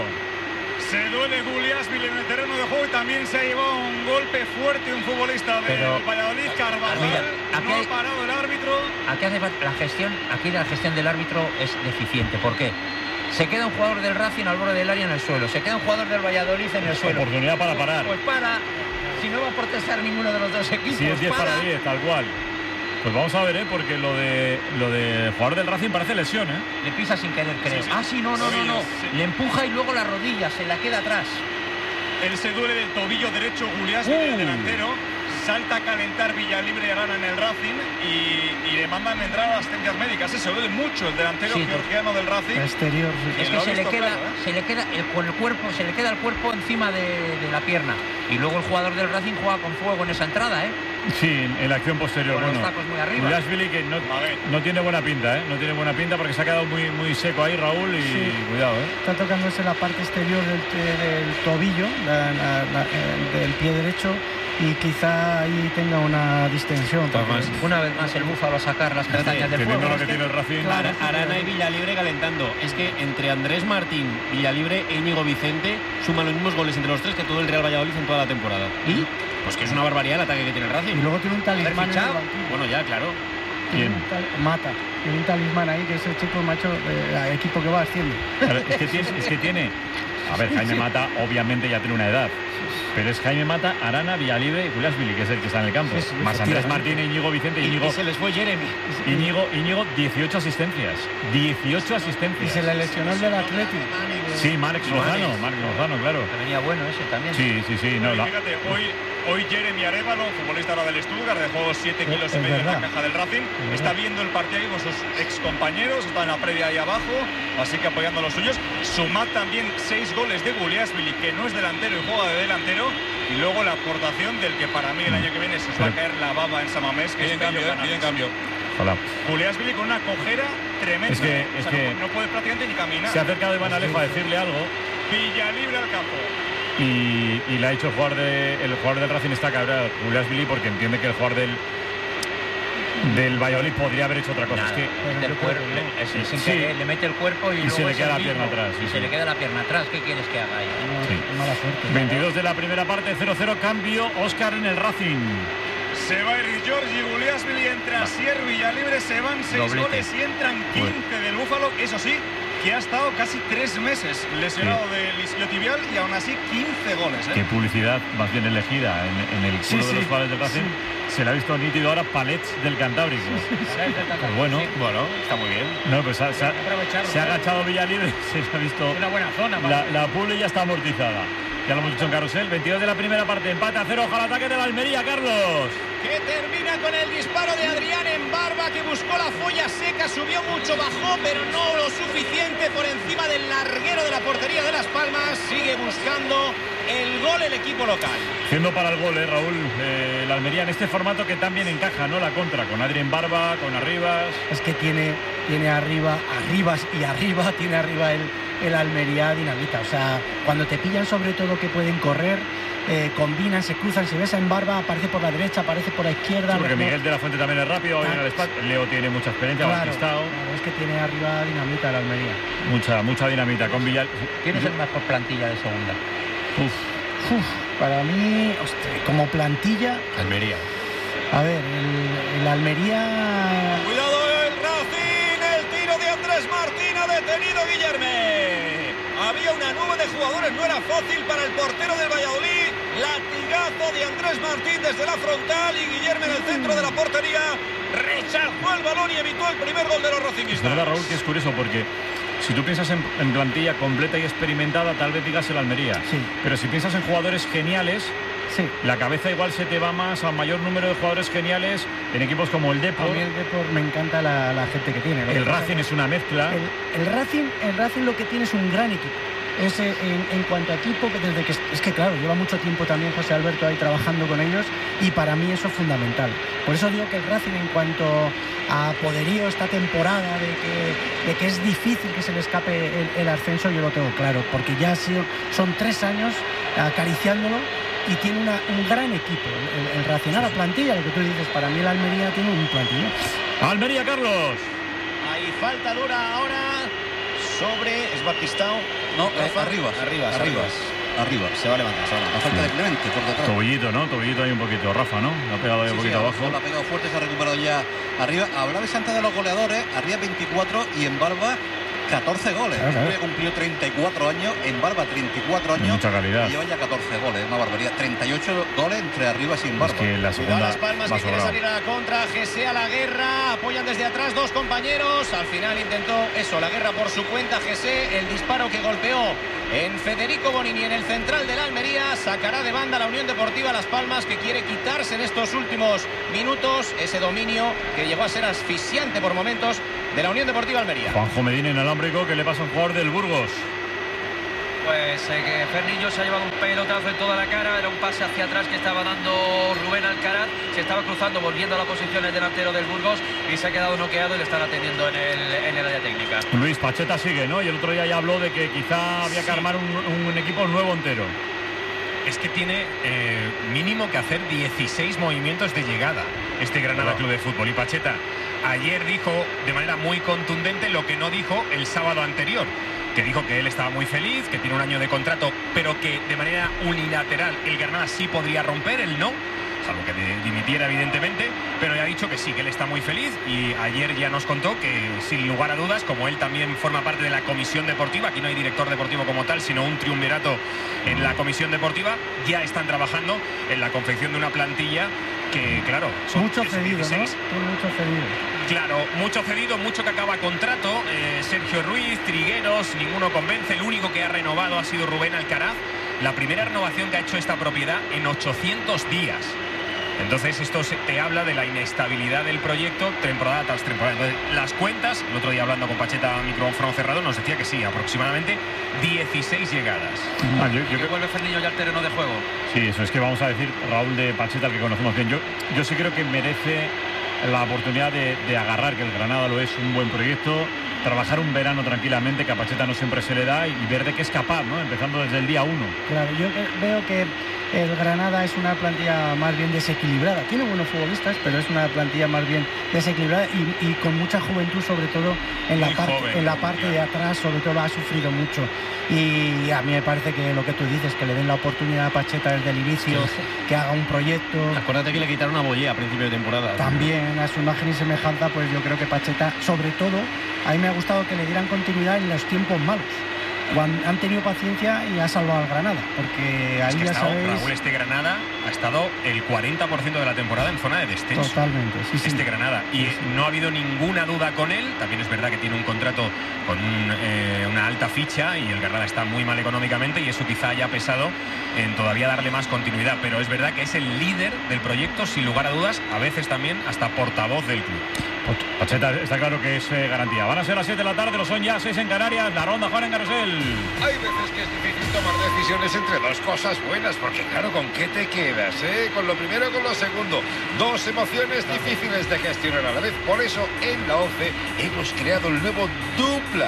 Se duele Guliasvili en el terreno de juego y también se ha llevado un golpe fuerte un futbolista del Pero, Valladolid, Carvajal. mira, aquí no hay- ha parado el árbitro. Aquí hace falta la gestión, aquí la gestión del árbitro es deficiente. ¿Por qué? Se queda un jugador del Racing al borde del área en el suelo, se queda un jugador del Valladolid en el suelo. Oportunidad para parar. Pues para, si no va a protestar ninguno de los dos equipos, Si es diez para. para diez, tal cual. Pues vamos a ver, ¿eh? Porque lo de lo de jugador del Racing parece lesión, ¿eh? Le pisa sin querer, creo. Sí, sí. Ah, sí, no, no, no, no. Tobillos, sí. Le empuja y luego la rodilla, se la queda atrás. Él se duele del tobillo derecho, Guliasvili, Uh. el delantero. salta a calentar Villalibre y Arana en el Racing y, y le mandan entrar a asistencias médicas. Se duele mucho el delantero Sí, georgiano del Racing. Exterior, sí. Es que se le queda, se le queda el, con el cuerpo, se le queda el cuerpo encima de, de la pierna. Y luego el jugador del Racing juega con fuego en esa entrada, ¿eh? Sí, en, en la acción posterior. Con los Bueno, tacos muy arriba. Uliashvili que no, no tiene buena pinta, ¿eh? No tiene buena pinta porque se ha quedado muy, muy seco ahí, Raúl, y Sí. cuidado, ¿eh? Está tocándose la parte exterior del, del tobillo, la- la- la- eh, del pie derecho, y quizá ahí tenga una distensión. porque- Una vez más el Búfalo a sacar las castañas del Teniendo fuego. lo que tiene el Racing. Ara- Arana y Villalibre calentando. Es que entre Andrés Martín, Villalibre e Íñigo Vicente suman los mismos goles entre los tres que todo el Real Valladolid en toda la temporada. ¿Y? Pues que es una barbaridad el ataque que tiene el Racing. Y luego tiene un talismán en el Fichado. banquillo. Bueno, ya, claro. Tiene un tal- Mata. Tiene un talismán ahí que ese chico macho, eh, equipo que va haciendo. A ver, es, que tiene, es que tiene. A ver, Jaime Mata obviamente ya tiene una edad. Pero es Jaime Mata, Arana, Villalibre y Uliashvili, que es el que está en el campo. Sí, sí, Más Andrés efectivamente. Martín, Íñigo Vicente, Y, Íñigo. y se les fue Jeremy. Íñigo, Íñigo, dieciocho asistencias. dieciocho Y asistencias. se le lesionó el del Atlético. Sí, Marc Lozano, Marc Lozano, claro. Que venía bueno ese también. Sí, sí, sí. No, Y la- fíjate, hoy, hoy Jeremy Arévalo, futbolista ahora del Stuttgart, dejó siete kilos Es y medio en la verdad. caja del Racing. Es Está verdad. viendo el partido ahí con sus excompañeros, está en la previa ahí abajo, así que apoyando a los suyos. Sumad también seis goles de Uliashvili, que no es delantero y juega de delantero. Y luego la aportación del que para mí el año que viene se os va a caer la baba en Samamés, que Piden es cambio, Pello eh, piden Canales. cambio. Ojalá. Uliashvili con una cojera tremenda. Es que- O es sea, que- no, no puede prácticamente ni caminar. Se ha acercado Iván Alejo a decirle algo Villalibre al campo. y, y le ha dicho el jugador, de, el jugador del Racing está cabreado, Uliashvili, porque entiende que el jugador del del Valladolid podría haber hecho otra cosa. Nada, Es que mete el cuerpo, le, es- es sin Sí. querer, le mete el cuerpo y, Y luego se le es queda el la mismo, pierna atrás, sí, y sí. se le queda la pierna atrás. ¿Qué quieres que haga ahí? Sí. Mala suerte. veintidós de la primera parte, cero cero, cambio, Óscar en el Racing. Se va Eric Giorgi, Uliashvili entra Sier, Villalibre, se van seis Doblete. goles y entran quince del Búfalo. Eso sí, que ha estado casi tres meses lesionado del isquiotibial y aún así quince goles. ¿eh? Qué publicidad más bien elegida en, en el culo Sí, de sí, los jugadores del Racing. Se le ha visto nítido ahora Palets del Cantábrico. Pues bueno, Bueno, está muy bien. no, pues ha- se ha, Aprovecharlo, se ha ¿eh? agachado Villalibre, se le ha visto. Una buena zona. La, para- la publi ya está amortizada. Ya lo hemos dicho en Carrusel. veintidós de la primera parte, empate a cero, ojalá ataque de la Almería, Carlos. Que termina con el disparo de Adrián en Barba, que buscó la folla seca, subió mucho, bajó, pero no lo suficiente por encima del larguero de la portería de Las Palmas. Sigue buscando el gol el equipo local. Siendo para el gol, eh, Raúl, eh, la Almería en este formato que también encaja, ¿no? La contra, con Adrián Barba, con Arribas. Es que tiene, tiene arriba, arribas y arriba, tiene arriba el, el Almería dinamita. O sea, cuando te pillan sobre todo que pueden correr, eh, combinan, se cruzan, si ves en Barba, aparece por la derecha, aparece por la izquierda. Sí, porque no- Miguel de la Fuente también es rápido, hoy en el espacio. Leo tiene mucha experiencia, Claro, Batistao, claro, es que tiene arriba dinamita el Almería. mucha, mucha dinamita con Villal. ¿Quién es el mejor plantilla de segunda? Uf, Uf, para mí, hostia, como plantilla, Almería. a ver, el, el Almería. Cuidado el Racing, el tiro de Andrés Martín ha detenido Guillerme. Había una nube de jugadores, no era fácil para el portero del Valladolid. Latigazo de Andrés Martín desde la frontal y Guillerme en el centro de la portería rechazó el balón y evitó el primer gol de los es racinguistas. verdad, Raúl, que es curioso porque si tú piensas en, en plantilla completa y experimentada, tal vez digas el Almería. Sí. Pero si piensas en jugadores geniales, Sí. la cabeza igual se te va más a mayor número de jugadores geniales en equipos como el A Depor. mí el Depor me encanta la, la gente que tiene. Lo que El pasa Racing es una mezcla. El, el Racing, el Racing lo que tiene es un gran equipo. Es, eh, en, en cuanto a equipo, que desde que es que claro, lleva mucho tiempo también José Alberto ahí trabajando con ellos y para mí eso es fundamental. Por eso digo que el Racing en cuanto a poderío esta temporada de que, de que es difícil que se le escape el, el ascenso, yo lo tengo claro, porque ya ha sido, son tres años acariciándolo y tiene una, un gran equipo. El, el Racing, la plantilla, lo que tú dices, para mí el Almería tiene un plantilla. Almería, Carlos. Hay falta dura ahora sobre es Batistao. No, eh, Rafa. arribas, arribas, arribas, arriba. Se va a levantar, se va a La levantar. falta de Clemente por detrás. Tobillito, ¿no? Tobillito ahí un poquito. Rafa, ¿no? Le ha pegado ahí Sí, un sí, poquito a lo abajo. mejor la ha pegado fuerte, se ha recuperado ya arriba. Hablabais antes de los goleadores, arriba veinticuatro y en Barba catorce goles. Claro, claro. Hoy ha cumplido treinta y cuatro años, en Barba treinta y cuatro años. Mucha calidad. Y lleva ya catorce goles, una barbaridad. treinta y ocho goles entre arriba sin Barba. Es que la segunda Las Palmas va que quiere sobrado. salir a la contra, Gese a la guerra, apoyan desde atrás dos compañeros, al final intentó eso, la guerra por su cuenta, Gese, el disparo que golpeó en Federico Bonini en el central de la Almería, sacará de banda la Unión Deportiva Las Palmas, que quiere quitarse en estos últimos minutos ese dominio que llegó a ser asfixiante por momentos de la Unión Deportiva Almería. Juanjo Medina inalámbrico, que le pasa a un jugador del Burgos. Pues eh, que Fernillo se ha llevado un pelotazo en toda la cara, era un pase hacia atrás que estaba dando Rubén Alcaraz, se estaba cruzando, volviendo a la posición el delantero del Burgos y se ha quedado noqueado y le están atendiendo en el, en el área técnica. Luis Pacheta sigue, ¿no? Y el otro día ya habló de que quizá había que armar un, un equipo nuevo entero. Es que tiene eh, mínimo que hacer dieciséis movimientos de llegada este Granada Wow. Club de Fútbol. Y Pacheta ayer dijo de manera muy contundente lo que no dijo el sábado anterior, que dijo que él estaba muy feliz, que tiene un año de contrato, pero que de manera unilateral el Granada sí podría romper, él no, salvo que dimitiera evidentemente, pero ya ha dicho que sí, que él está muy feliz, y ayer ya nos contó que sin lugar a dudas, como él también forma parte de la comisión deportiva, aquí no hay director deportivo como tal, sino un triunvirato en la comisión deportiva, ya están trabajando en la confección de una plantilla que, claro, son Mucho es cedido, ¿no? dieciséis. Tiene mucho cedido. Claro, mucho cedido, mucho que acaba contrato. Eh, Sergio Ruiz, Trigueros, ninguno convence. El único que ha renovado ha sido Rubén Alcaraz. La primera renovación que ha hecho esta propiedad en ochocientos días. Entonces esto se- te habla de la inestabilidad del proyecto temporada tras temporada. Entonces, las cuentas, el otro día hablando con Pacheta micrófono cerrado, nos decía que sí, aproximadamente dieciséis llegadas. Ah, yo- yo Que creo- vuelve Fernillo ya al terreno de juego. Sí, eso es que vamos a decir, Raúl de Pacheta, el que conocemos bien. Yo, yo sí creo que merece la oportunidad de, de agarrar, que el Granada lo es, un buen proyecto, trabajar un verano tranquilamente, que a Pacheta no siempre se le da, y ver de qué es capaz, ¿no? Empezando desde el día uno. Claro, yo que- veo que el Granada es una plantilla más bien desequilibrada. Tiene buenos futbolistas, pero es una plantilla más bien desequilibrada y, y con mucha juventud, sobre todo en la Muy parte, joven, en la parte de atrás, sobre todo ha sufrido mucho. Y a mí me parece que lo que tú dices, que le den la oportunidad a Pacheta desde el inicio, que haga un proyecto. Acuérdate que le quitaron a Bollé a principio de temporada. También a su imagen y semejanza, pues yo creo que Pacheta, sobre todo, a mí me ha gustado que le dieran continuidad en los tiempos malos. Cuando han tenido paciencia y ha salvado al Granada, porque ahí Es que ha ya estado, sabéis. Raúl, este Granada ha estado el cuarenta por ciento de la temporada en zona de descenso. Totalmente, sí, sí. Este Granada. Y no ha habido ninguna duda con él. También es verdad que tiene un contrato con un, eh, una alta ficha y el Granada está muy mal económicamente y eso quizá haya pesado en todavía darle más continuidad. Pero es verdad que es el líder del proyecto, sin lugar a dudas, a veces también hasta portavoz del club. Pacheta está claro que es eh, garantía. Van a ser las siete de la tarde, lo son ya seis en Canarias, la ronda Juan en Carrusel. Hay veces que es difícil tomar decisiones entre dos cosas buenas, porque claro, ¿con qué te quedas? Eh? ¿Con lo primero o con lo segundo? Dos emociones difíciles de gestionar a la vez. Por eso, en la ONCE hemos creado el nuevo Dupla,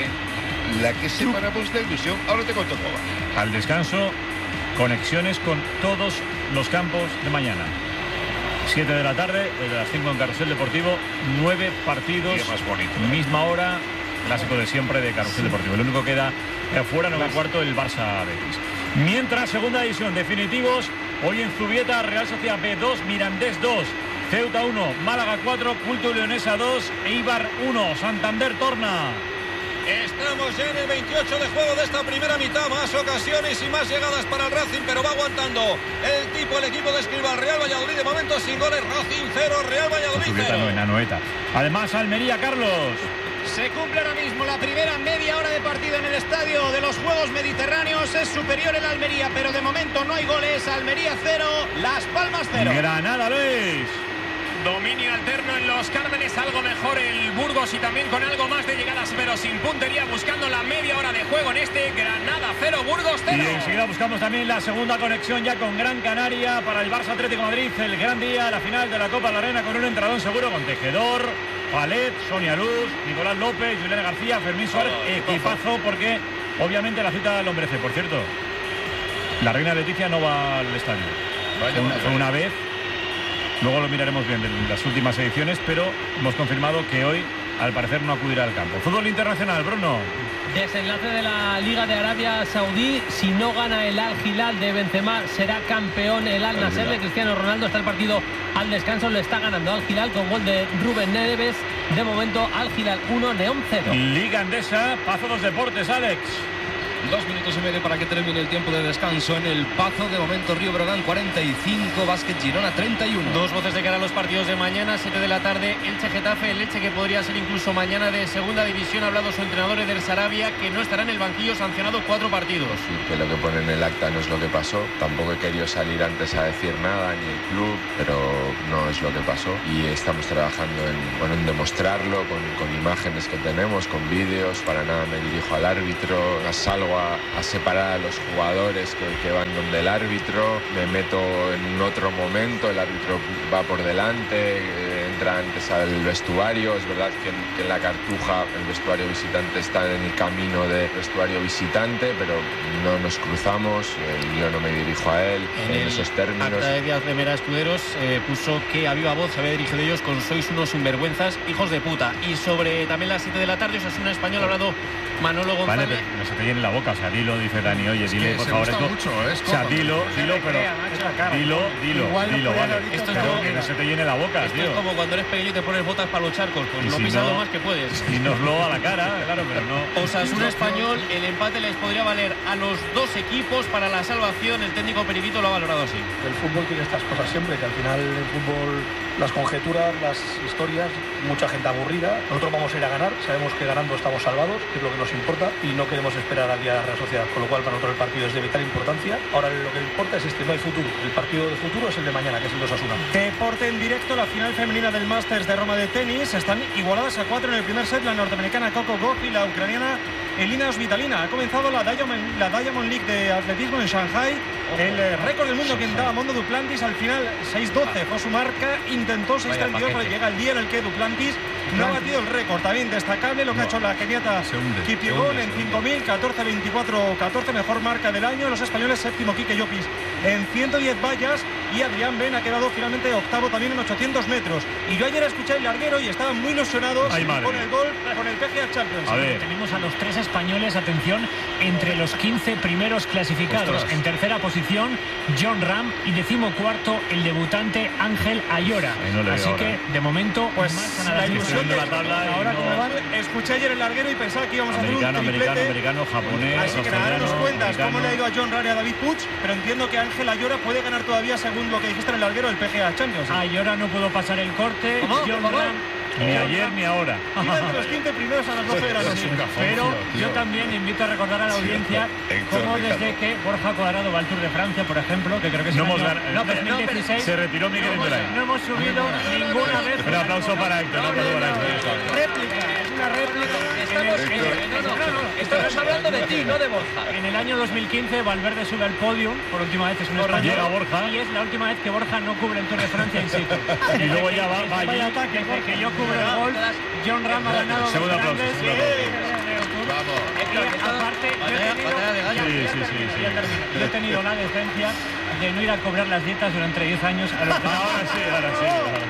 en la que separamos la ilusión. Ahora te cuento cómo va. Al descanso, conexiones con todos los campos de mañana. siete de la tarde, desde las cinco en Carrusel Deportivo, nueve partidos, Día más bonito. misma hora, clásico de siempre de Carrusel Deportivo. El único que queda afuera, nueve y cuarto, el Barça Betis. Mientras, segunda división, definitivos, hoy en Zubieta, Real Sociedad B dos, Mirandés dos, Ceuta uno, Málaga cuatro, Culto Leonesa dos, Eibar uno, Santander torna. Estamos ya en el veintiocho de juego de esta primera mitad. Más ocasiones y más llegadas para el Racing, pero va aguantando el tipo, el equipo de Escribal. Real Valladolid de momento sin goles. Racing cero, Real Valladolid Zubieta cero. no, en Anoeta. Además, Almería, Carlos. Se cumple ahora mismo la primera media hora de partido en el estadio de los Juegos Mediterráneos. Es superior el Almería, pero de momento no hay goles. Almería cero, Las Palmas cero. Granada, Luis. Dominio alterno en los Cármenes, algo mejor el Burgos y también con algo más de llegadas, pero sin puntería, buscando la media hora de juego en este Granada cero, Burgos cero. Y enseguida buscamos también la segunda conexión ya con Gran Canaria para el Barça Atlético de Madrid, el gran día, la final de la Copa de la Arena con un entradón seguro con Tejedor, Palet, Sonia Luz, Nicolás López, Julián García, Fermín Suárez, equipazo porque obviamente la cita al hombre C. Por cierto, la reina Leticia no va al estadio. Fue una, fue una vez. Luego lo miraremos bien de las últimas ediciones, pero hemos confirmado que hoy al parecer no acudirá al campo. Fútbol internacional, Bruno. Desenlace de la Liga de Arabia Saudí. Si no gana el Al Hilal de Benzema, será campeón el Al Nassr de Cristiano Ronaldo. Está el partido al descanso, le está ganando Al Hilal con gol de Rubén Neves. De momento, Al Hilal uno, Neom cero. Liga Andesa, Pazo dos Deportes, Alex. Dos minutos y medio para que termine el tiempo de descanso en el Pazo. De momento Río Brogan cuarenta y cinco, Básquet Girona treinta y uno. Dos voces de cara a los partidos de mañana, siete de la tarde, Elche Getafe, el Elche que podría ser incluso mañana de segunda división. Ha hablado su entrenador Eder Sarabia, que no estará en el banquillo, sancionado cuatro partidos. Sí, que lo que pone en el acta no es lo que pasó. Tampoco he querido salir antes a decir nada, ni el club, pero no es lo que pasó. Y estamos trabajando en, bueno, en demostrarlo con, con imágenes que tenemos, con vídeos. Para nada me dirijo al árbitro, salgo A, a separar a los jugadores que, que van donde el árbitro, me meto en otro momento, el árbitro va por delante, eh, entra antes al vestuario. Es verdad que en, que en la Cartuja el vestuario visitante está en el camino del vestuario visitante, pero no nos cruzamos, eh, yo no me dirijo a él en, en esos términos. Acta de Díaz de Mera Escuderos eh, puso que a viva voz se había dirigido ellos con sois unos sinvergüenzas, hijos de puta. Y sobre también las siete de la tarde, Osasuna Español, ha hablado Manolo González. Vale, no se te llene la boca, o sea, dilo, dice Dani, oye, dile, por favor, esto. Mucho, ¿eh? O sea, dilo, dilo, pero. Dilo, dilo, dilo, vale. Esto es pero como que no se te llene la boca, esto tío. es como cuando eres pequeño y te pones botas para los charcos, pues Y no si pisas no- lo más que puedes. Dínoslo a la cara, claro, pero no. Osasuna Español, el empate les podría valer a los dos equipos para la salvación. El técnico Perivito lo ha valorado así. El fútbol tiene estas cosas siempre, que al final el fútbol, las conjeturas, las historias, mucha gente aburrida. Nosotros vamos a ir a ganar, sabemos que ganando estamos salvados, que es lo que nos importa, y no queremos esperar al día de la Real Sociedad, con lo cual para nosotros el partido es de vital importancia. Ahora lo que importa es este, no hay futuro. El partido de futuro es el de mañana, que es el de Osasuna. Deporte en directo, la final femenina del Masters de Roma de tenis. Están igualadas a cuatro en el primer set, la norteamericana Coco Gauff y la ucraniana Elina Svitolina. Ha comenzado la Diamond, la Diamond League de atletismo en Shanghai. El eh, récord del mundo que intentaba Mondo Duplantis, al final seis doce fue su marca, intentó seis treinta y dos, pero llega el día en el que Duplantis no ha batido el récord. También destacable lo que ha hecho la keniata Kipyegon en cinco mil, catorce veinticuatro catorce, mejor marca del año. Los españoles séptimo Quique Llopis en ciento diez vallas, y Adrián Ben ha quedado finalmente octavo también en ochocientos metros. Y yo ayer escuché el larguero y estaban muy ilusionados Ay, madre. con el gol, con el P G A Champions. A ver. Tenemos a los tres españoles, atención, entre los quince primeros clasificados. Ostras. En tercera posición, John Ram, y decimocuarto, el debutante Ángel Ayora. Ahí no le Así veo que, ahora. de momento, Pues marchan a la las ilusión de la tabla y ahora no- como van, escuché ayer el larguero y pensaba que íbamos a hacer Americano, un americano, triplete. americano, japonés. Así que nada, ahora nos australiano, cuentas cómo americano. le ha ido a John Ram y a David Puig, pero entiendo que Ángel Ayora puede ganar todavía, según lo que dijiste en el larguero, el P G A Champions. Ayora no pudo pasar el corte. ¿Cómo? John ¿Cómo? Ram, Ni ayer ni ahora. Iba entre los quince primeros a las doce de la noche. Pero yo también invito a recordar a la audiencia cómo desde que Borja Cuadrado va al Tour de Francia, por ejemplo, que creo que es No el hemos año ganado- no, pero no, pero Se retiró Miguel no hemos- Indurain. no hemos subido ninguna vez. Un aplauso para Héctor, un aplauso para Héctor. Réplica, es una réplica. Estamos, En el- eh, no, no, no, no, estamos hablando de ti, no de Borja. En el año dos mil quince, Valverde sube al podio, por última vez es un español. Llega Borja. Y es la última vez que Borja no cubre el Tour de Francia in situ. Y luego ya va- va allí. Desde que yo cubro el gol, John Ram ha ganado Segundo dos aplauso, grandes. segundo Vamos. Aparte, yo he tenido, ya- ya Sí, sí, termino, sí, ya sí. termino. Yo he tenido la decencia de no ir a cobrar las dietas durante diez años a los Ahora sí, ahora sí.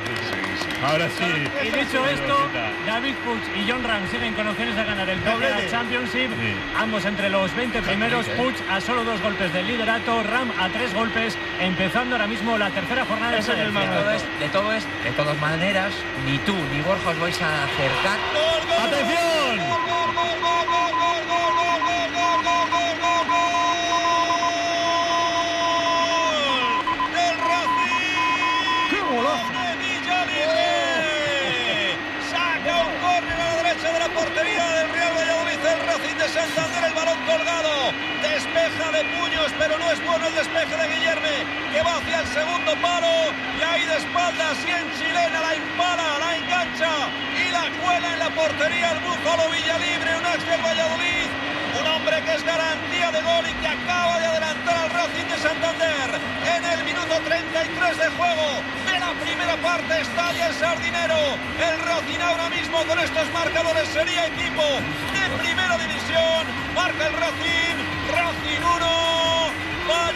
Ahora sí. Y dicho esto, David Puig y John Ram siguen con opciones de ganar el P G A Championship. Sí. Ambos entre los veinte primeros. Puig a solo dos golpes del liderato, Ram a tres golpes, empezando ahora mismo la tercera jornada de de todo, es, de todo es, de todas maneras, ni tú ni Borja os vais a acercar. ¡Atención! ¡El Racing! ¡Qué golazo! ¡De Villalibre! Saca un córner a la derecha de la portería del Real Valladolid. El Racing de Santander, el balón colgado. Despeja de puños, pero no es bueno el despeje de Guillerme, que va hacia el segundo palo. Y ahí de espaldas y en chilena la impala, la engancha y la cuela en la portería el Búfalo Villalibre, un ex del Valladolid. Un hombre que es garantía de gol y que acaba de adelantar al Racing de Santander. En el minuto treinta y tres de juego de la primera parte estalla el Sardinero. El Racing ahora mismo con estos marcadores sería equipo de primera división. Marca el Racing. Racing uno, Valladolid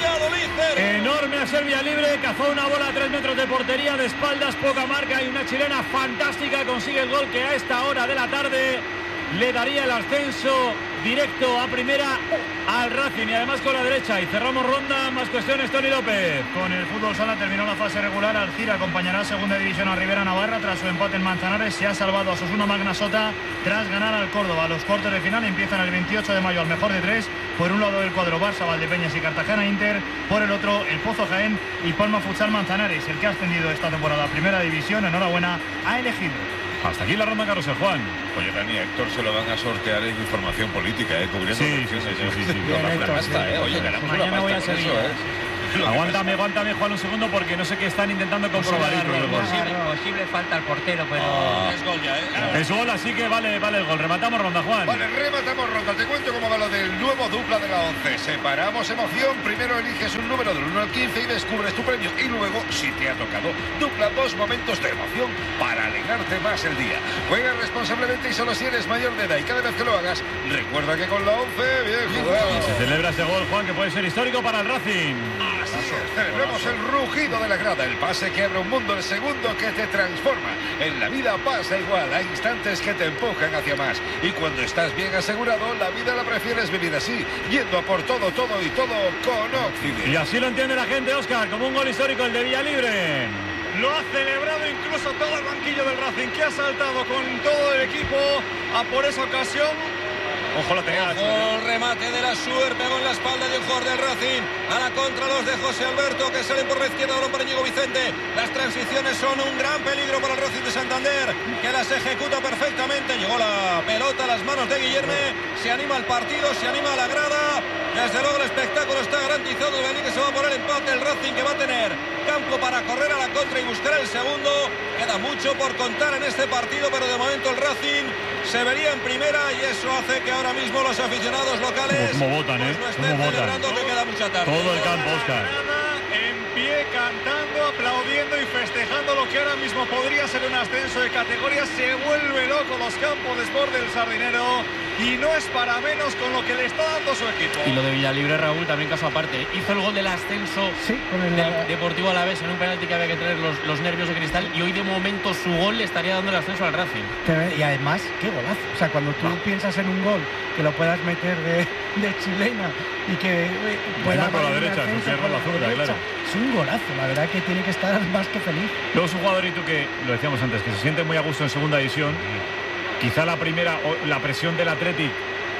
cero. Enorme a Serbia libre, cazó una bola a tres metros de portería, de espaldas, poca marca y una chilena fantástica. Consigue el gol que a esta hora de la tarde le daría el ascenso directo a primera al Racing, y además con la derecha. Y cerramos ronda, más cuestiones, Tony López. Con el fútbol sala terminó la fase regular. Alcira acompañará a segunda división a Rivera Navarra tras su empate en Manzanares. Se ha salvado a Osasuna Magna Sota tras ganar al Córdoba. Los cuartos de final empiezan el veintiocho de mayo al mejor de tres. Por un lado el cuadro Barça, Valdepeñas y Cartagena Inter. Por el otro el Pozo Jaén y Palma Futsal Manzanares. El que ha ascendido esta temporada a primera división, enhorabuena, ha elegido. Hasta aquí la ronda, Carlos Juan. Oye, Dani, a Héctor se lo van a sortear en información política, ¿eh? Cubriendo sí, elecciones. Sí, sí, sí, sí. Bien, la Héctor, pasta, sí. ¿eh? Oye, ganamos mañana la voy a pasta con Sevilla. eso, ¿eh? Aguántame, aguántame, Juan, un segundo, porque no sé qué están intentando comprobar. Posible, posible falta al portero, pero... Oh. Es gol ya, ¿eh? Es gol, así que vale, vale el gol. Rematamos ronda, Juan. Vale, rematamos ronda. Te cuento cómo va lo del nuevo dupla de la once. Separamos emoción. Primero eliges un número del uno al quince y descubres tu premio. Y luego, si te ha tocado, dupla dos momentos de emoción para alegrarte más el día. Juega responsablemente y solo si eres mayor de edad. Y cada vez que lo hagas, recuerda que con la once, bien jugado. Se celebra ese gol, Juan, que puede ser histórico para el Racing. Así es, celebremos el rugido de la grada, el pase que abre un mundo, el segundo que te transforma. En la vida pasa igual, hay instantes que te empujan hacia más. Y cuando estás bien asegurado, la vida la prefieres vivir así, yendo a por todo, todo y todo con Occidente. Y así lo entiende la gente, Óscar, como un gol histórico el de Villalibre. Lo ha celebrado incluso todo el banquillo del Racing, que ha saltado con todo el equipo a por esa ocasión. Ojo, la tenía. Ojo, remate de la Suer, pegó en la espalda de un jugador del Racing. A la contra los de José Alberto, que salen por la izquierda, balón para Íñigo Vicente. Las transiciones son un gran peligro para el Racing de Santander, que las ejecuta perfectamente. Llegó la pelota a las manos de Guillerme. Se anima el partido, se anima la grada. Desde luego el espectáculo está garantizado. El que se va por el empate, el Racing, que va a tener campo para correr a la contra y buscar el segundo. Queda mucho por contar en este partido, pero de momento el Racing se vería en primera, y eso hace que ahora mismo los aficionados locales como votan, ¿eh? pues lo estén Como celebrando, votan. que queda mucha tarde. Todo el campo, Óscar. En pie, cantando, aplaudiendo y festejando lo que ahora mismo podría ser un ascenso de categoría. Se vuelve loco los campos de Sport del Sardinero, y no es para menos con lo que le está dando su equipo. Y lo de Villalibre, Raúl, también caso aparte. Hizo el gol del ascenso sí, con el del Deportivo Alavés en un penalti que había que tener los, los nervios de cristal, y hoy de momento su gol le estaría dando el ascenso al Racing. Y además, qué golazo. O sea, cuando tú ah. piensas en un gol que lo puedas meter de, de chilena y que eh, pueda por la derecha, ascenso, su por la zurda, derecha, claro. Es un golazo, la verdad que tiene que estar más que feliz. Luego es un jugador, y tú, que lo decíamos antes, que se siente muy a gusto en segunda división. Quizá la primera, la presión del Athletic,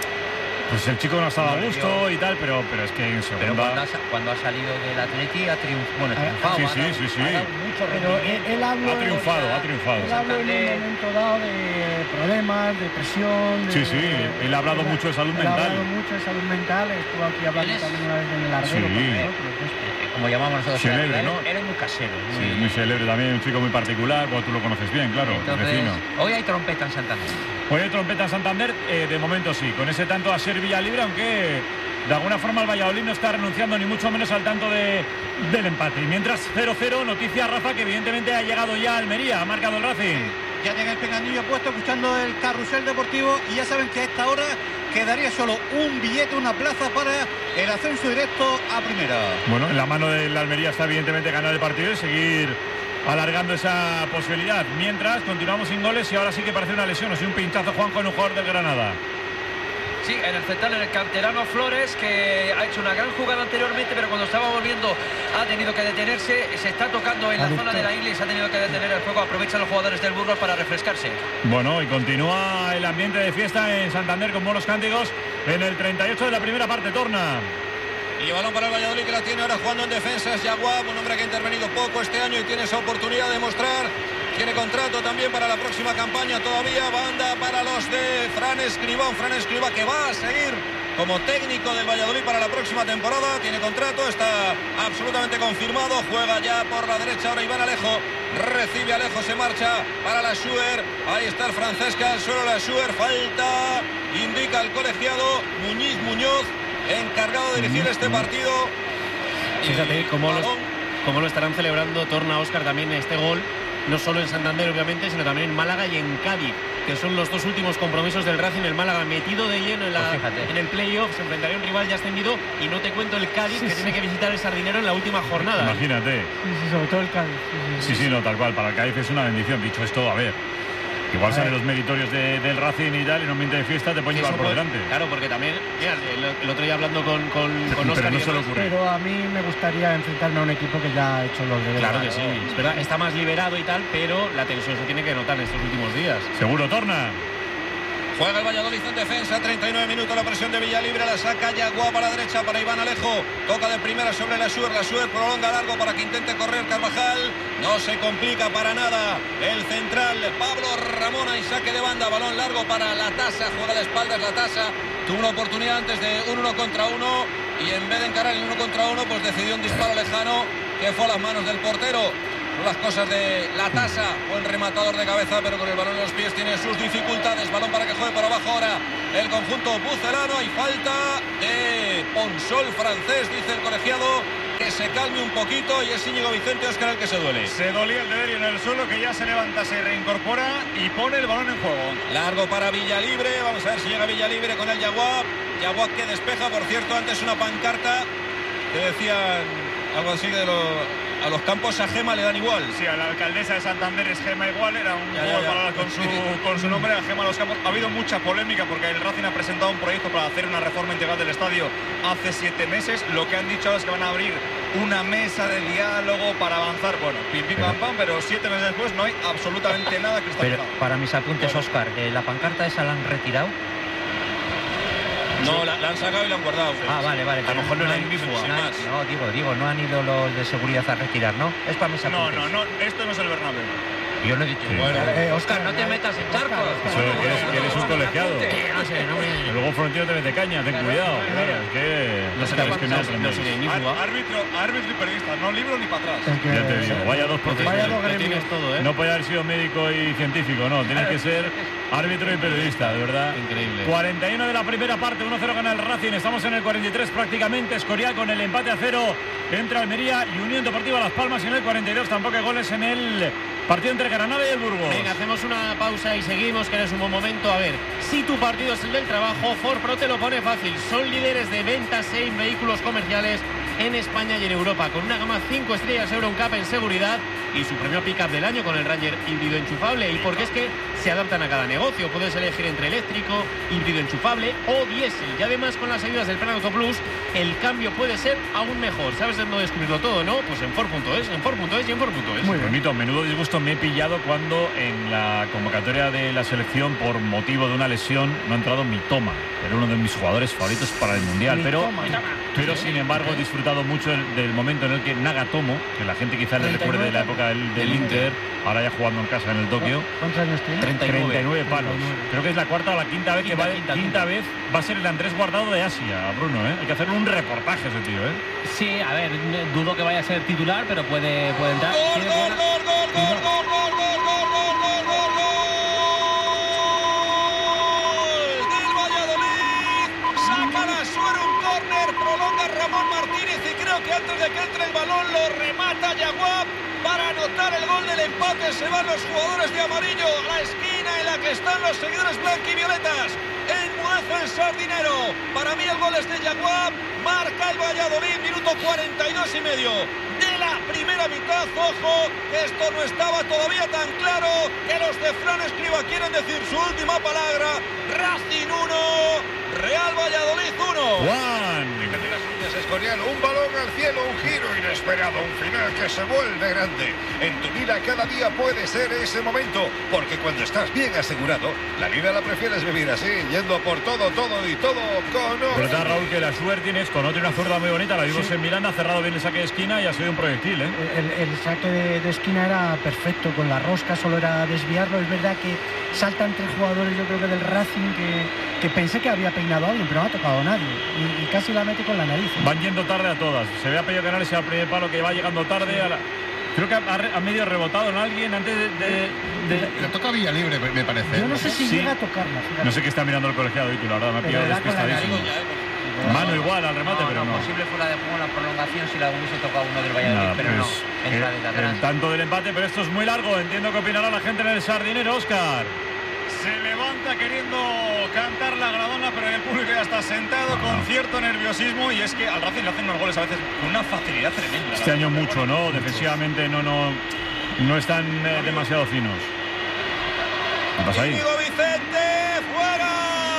pues el chico no ha estado a gusto y tal, pero, pero es que en segunda... Pero cuando ha, cuando ha salido del Atleti ha triunfado. Bueno, triunfado. Sí, sí, sí, sí. Pero él, él habló, ha triunfado, ha triunfado. Él habló en un momento dado de problemas, de presión. De, sí, sí, él ha hablado de, mucho de salud él mental. Ha hablado mucho de salud mental, estuvo aquí hablando también una vez en el Ardero. Sí. Como llamamos nosotros. Célebre, ¿no? Eres muy casero. Muy... Sí, muy célebre también, un chico muy particular, bueno, tú lo conoces bien, claro. Entonces, vecino. Hoy hay trompeta en Santander. Hoy hay trompeta en Santander, eh, de momento sí, con ese tanto a ser Villalibre, aunque de alguna forma el Valladolid no está renunciando ni mucho menos al tanto de, del empate. Y mientras cero cero, noticia, Rafa, que evidentemente ha llegado ya a Almería, ha marcado el Racing. Ya tiene el pinganillo puesto, escuchando el carrusel deportivo, y ya saben que a esta hora quedaría solo un billete, una plaza para el ascenso directo a primera. Bueno, en la mano del Almería está evidentemente ganar el partido y seguir alargando esa posibilidad. Mientras continuamos sin goles, y ahora sí que parece una lesión, o sea, un pinchazo, Juan, con un jugador del Granada. Sí, en el central, en el canterano Flores, que ha hecho una gran jugada anteriormente, pero cuando estaba volviendo ha tenido que detenerse. Se está tocando en la zona de la ingle y se ha tenido que detener el juego. Aprovechan los jugadores del Burgos para refrescarse. Bueno, y continúa el ambiente de fiesta en Santander con buenos cánticos en el treinta y ocho de la primera parte. Torna. Y balón para el Valladolid, que la tiene ahora jugando en defensa. Es Yaguab, un hombre que ha intervenido poco este año y tiene esa oportunidad de mostrar. Tiene contrato también para la próxima campaña todavía. Banda para los de Fran Escribá. Fran Escribá, que va a seguir como técnico del Valladolid para la próxima temporada. Tiene contrato, está absolutamente confirmado. Juega ya por la derecha ahora Iván Alejo. Recibe Alejo, se marcha para la Schuer. Ahí está el Francesca, solo la Schuer. Falta, indica el colegiado Muñiz Muñoz, encargado de dirigir este partido. Fíjate cómo, los, cómo lo estarán celebrando, Torna, Óscar, también este gol. No solo en Santander, obviamente, sino también en Málaga y en Cádiz, que son los dos últimos compromisos del Racing. El Málaga metido de lleno en, la, pues en el playoff, se enfrentaría a un rival ya ascendido, y no te cuento el Cádiz, sí, que sí. tiene que visitar el Sardinero en la última jornada. Imagínate. Sí, sí, sobre todo el Cádiz. Sí, sí, no, tal cual. Para el Cádiz es una bendición. Dicho esto, a ver. Igual salen los meritorios de, del Racing y tal, en un ambiente de fiesta te pueden llevar por puede, delante. Claro, porque también, mira, el, el otro día hablando con, con, con Oscar. Pero no solo ocurre. Pero a mí me gustaría enfrentarme a un equipo que ya ha hecho los deberes. Claro que sí, es verdad, está más liberado y tal, pero la tensión se tiene que notar en estos últimos días. Seguro, Torna. Juega el Valladolid en defensa, treinta y nueve minutos, la presión de Villalibre, la saca Yaguá para la derecha para Iván Alejo, toca de primera sobre la Suer, la Suer prolonga largo para que intente correr Carvajal, no se complica para nada el central Pablo Ramona y saque de banda, balón largo para La Tasa, juega de espaldas La Tasa, tuvo una oportunidad antes de un uno contra uno y en vez de encarar el uno contra uno pues decidió un disparo lejano que fue a las manos del portero. Las cosas de La Tasa, buen rematador de cabeza, pero con el balón en los pies tiene sus dificultades. Balón para que juegue por abajo ahora el conjunto bucelano. Hay falta de Ponsol francés, dice el colegiado, que se calme un poquito, y es Íñigo Vicente Óscar el que se duele. Se dolía el deberio en el suelo, que ya se levanta, se reincorpora y pone el balón en juego. Largo para Villalibre, vamos a ver si llega Villalibre con el Yaguá. Yaguá que despeja, por cierto, antes una pancarta que decían algo así de lo... A los campos a Gema le dan igual. Sí, a la alcaldesa de Santander es Gema igual, era un ya, juego ya, ya. para con su, con su nombre, a Gema a los campos. Ha habido mucha polémica porque el Racing ha presentado un proyecto para hacer una reforma integral del estadio hace siete meses. Lo que han dicho ahora es que van a abrir una mesa de diálogo para avanzar. Bueno, pim, pim, pam, pam, pero siete meses después no hay absolutamente nada cristalizado. Pero para mis apuntes, bueno. Óscar, eh, ¿la pancarta esa la han retirado? No, la, la han sacado y la han guardado. Ah, vale, vale. A lo mejor no era el mismo. No, no, digo, digo, no han ido los de seguridad a retirar, ¿no? Es para mis apuntes. No, no, no, esto no es el Bernabéu. Yo lo he dicho. Sí. Bueno, eh, Óscar, no te metas en charcos. Eso es que eres, que eres un colegiado. No sé, no me... Y luego Florentino te mete caña, ten cuidado. Claro, es que no sé es que no no aprendéis. Árbitro, árbitro y periodista, no libro ni para atrás. Es que, ya te digo, vaya dos profesiones. Vaya dos gremios todo, ¿eh? No puede haber sido médico y científico, no. Tienes que ser árbitro y periodista, de verdad. Increíble. cuarenta y uno de la primera parte, uno cero gana el Racing. Estamos en el cuarenta y tres prácticamente. Escorial con el empate a cero entre Almería y Unión Deportiva Las Palmas. Y en el cuarenta y dos tampoco hay goles en el partido entre Granada y el Burgos. Venga, hacemos una pausa y seguimos, que es un buen momento. A ver, si tu partido es el del trabajo, Ford Pro te lo pone fácil. Son líderes de ventas en vehículos comerciales en España y en Europa, con una gama cinco estrellas Euro N C A P en seguridad y su premio pick-up del año con el Ranger híbrido enchufable. Y porque es que se adaptan a cada negocio, puedes elegir entre eléctrico, híbrido enchufable o diésel. Y además, con las ayudas del Plan Auto Plus, el cambio puede ser aún mejor. ¿Sabes dónde descubrirlo todo, no? Pues en Ford punto es, en Ford punto es y en Ford punto es. Muy bonito, menudo disgusto me he pillado cuando en la convocatoria de la selección, por motivo de una lesión, no ha entrado Mitoma. Era uno de mis jugadores favoritos para el Mundial, pero, pero sin embargo he disfrutado mucho del, del momento en el que Nagatomo, que la gente quizás le recuerde de la época del, del Inter, ahora ya jugando en casa en el Tokio. ¿Cuántos años tiene? treinta y nueve palos. Creo que es la cuarta o la quinta vez Quinta, que va, quinta, quinta quinta. vez va a ser el Andrés Guardado de Asia, Bruno, ¿eh? Hay que hacerle un reportaje a ese tío, ¿eh? Sí, a ver, dudo que vaya a ser titular, pero puede, puede entrar. ¡Gol, Tiene gol, buena- gol, gol, gol, gol, gol, gol, gol, gol, gol, gol! Del Valladolid. Saca la Suero un córner, prolonga Ramón Martínez y creo que antes de que entre el balón lo remata Yaguá para anotar el gol del empate. Se van los jugadores de amarillo a la esquina en la que están los seguidores blanquivioletas. Enmudece el Sardinero. Para mí el gol es de Yaguá. Marca el Valladolid, minuto cuarenta y dos y medio de la primera mitad. Ojo, que esto no estaba todavía tan claro, que los de Fran Escriba quieren decir su última palabra. Racing uno, Real Valladolid uno. Juan. Fíjate las uñas, Escorial, un balón al cielo, un giro inesperado, un final que se vuelve grande. En tu vida cada día puede ser ese momento, porque cuando estás bien asegurado, la vida la prefieres vivir así, yendo por todo, todo y todo con... ¿Verdad, Raúl, que la suerte tienes con otra una zurda muy bonita? La vimos Sí. en Miranda, ha cerrado bien el saque de esquina y ha sido un proyectil, ¿eh? El, el saque de, de esquina era perfecto, con la rosca solo era desviarlo. Es verdad que saltan tres jugadores, yo creo que del Racing, que, que pensé que había peinado a alguien, pero no ha tocado a nadie. Y, y casi la mete con la nariz. ¿eh? Van yendo tarde a todas. Se ve a Pello Canales al primer palo que va llegando tarde. A la... Creo que ha, ha- ha medio rebotado en alguien antes de... de- de- Le toca Villalibre, me parece. Yo no sé si Sí. llega a tocarla. fíjate. No sé qué está mirando el colegiado, y tú, la verdad, me ha Pero pillado le da con la despistadísimo. nariz. Mano igual al remate, pero no. Posible fuera de juego la prolongación si la hubiese tocado uno del Valladolid, Nada, pero pues, no. Entra el- desde atrás. el tanto del empate, pero esto es muy largo. Entiendo que opinará la gente en el Sardinero, Óscar. Se levanta queriendo cantar la gradona, pero el público ya está sentado con cierto nerviosismo, y es que al Racing le hacen unos goles a veces con una facilidad tremenda. Este año mucho, ¿no? Defensivamente no, no, no están eh, demasiado finos. ¿Qué pasa ahí? Íñigo Vicente, fuera.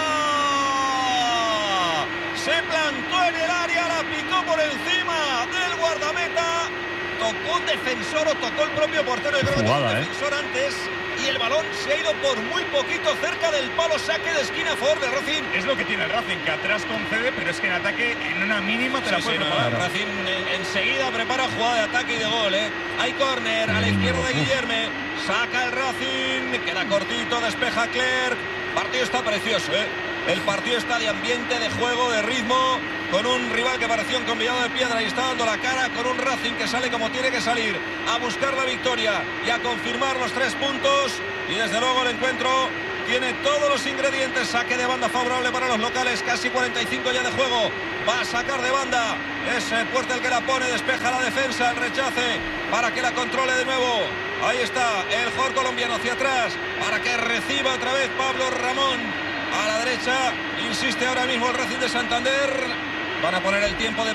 Se plantó en el área, la picó por encima del guardameta. Tocó un defensor o tocó el propio portero. Yo creo que tocó un defensor ¿eh? antes. Y el balón se ha ido por muy poquito cerca del palo. Saque de esquina a favor de Racing. Es lo que tiene el Racing, que atrás concede, pero es que en ataque en una mínima te sí, la puede sí, preparar. No, Racing en, enseguida prepara jugada de ataque y de gol. ¿eh? Hay córner a la izquierda de Guillerme. Saca el Racing, queda cortito, despeja Clerc. El partido está precioso, ¿eh? El partido está de ambiente, de juego, de ritmo, con un rival que parecía un convidado de piedra y está dando la cara, con un Racing que sale como tiene que salir, a buscar la victoria y a confirmar los tres puntos. Y desde luego el encuentro tiene todos los ingredientes. Saque de banda favorable para los locales, casi cuarenta y cinco ya de juego. Va a sacar de banda, es Puerta el que la pone, despeja la defensa, el rechace para que la controle de nuevo. Ahí está el jugador colombiano hacia atrás para que reciba otra vez Pablo Ramón. A la derecha, insiste ahora mismo el Racing de Santander. Van a poner el tiempo de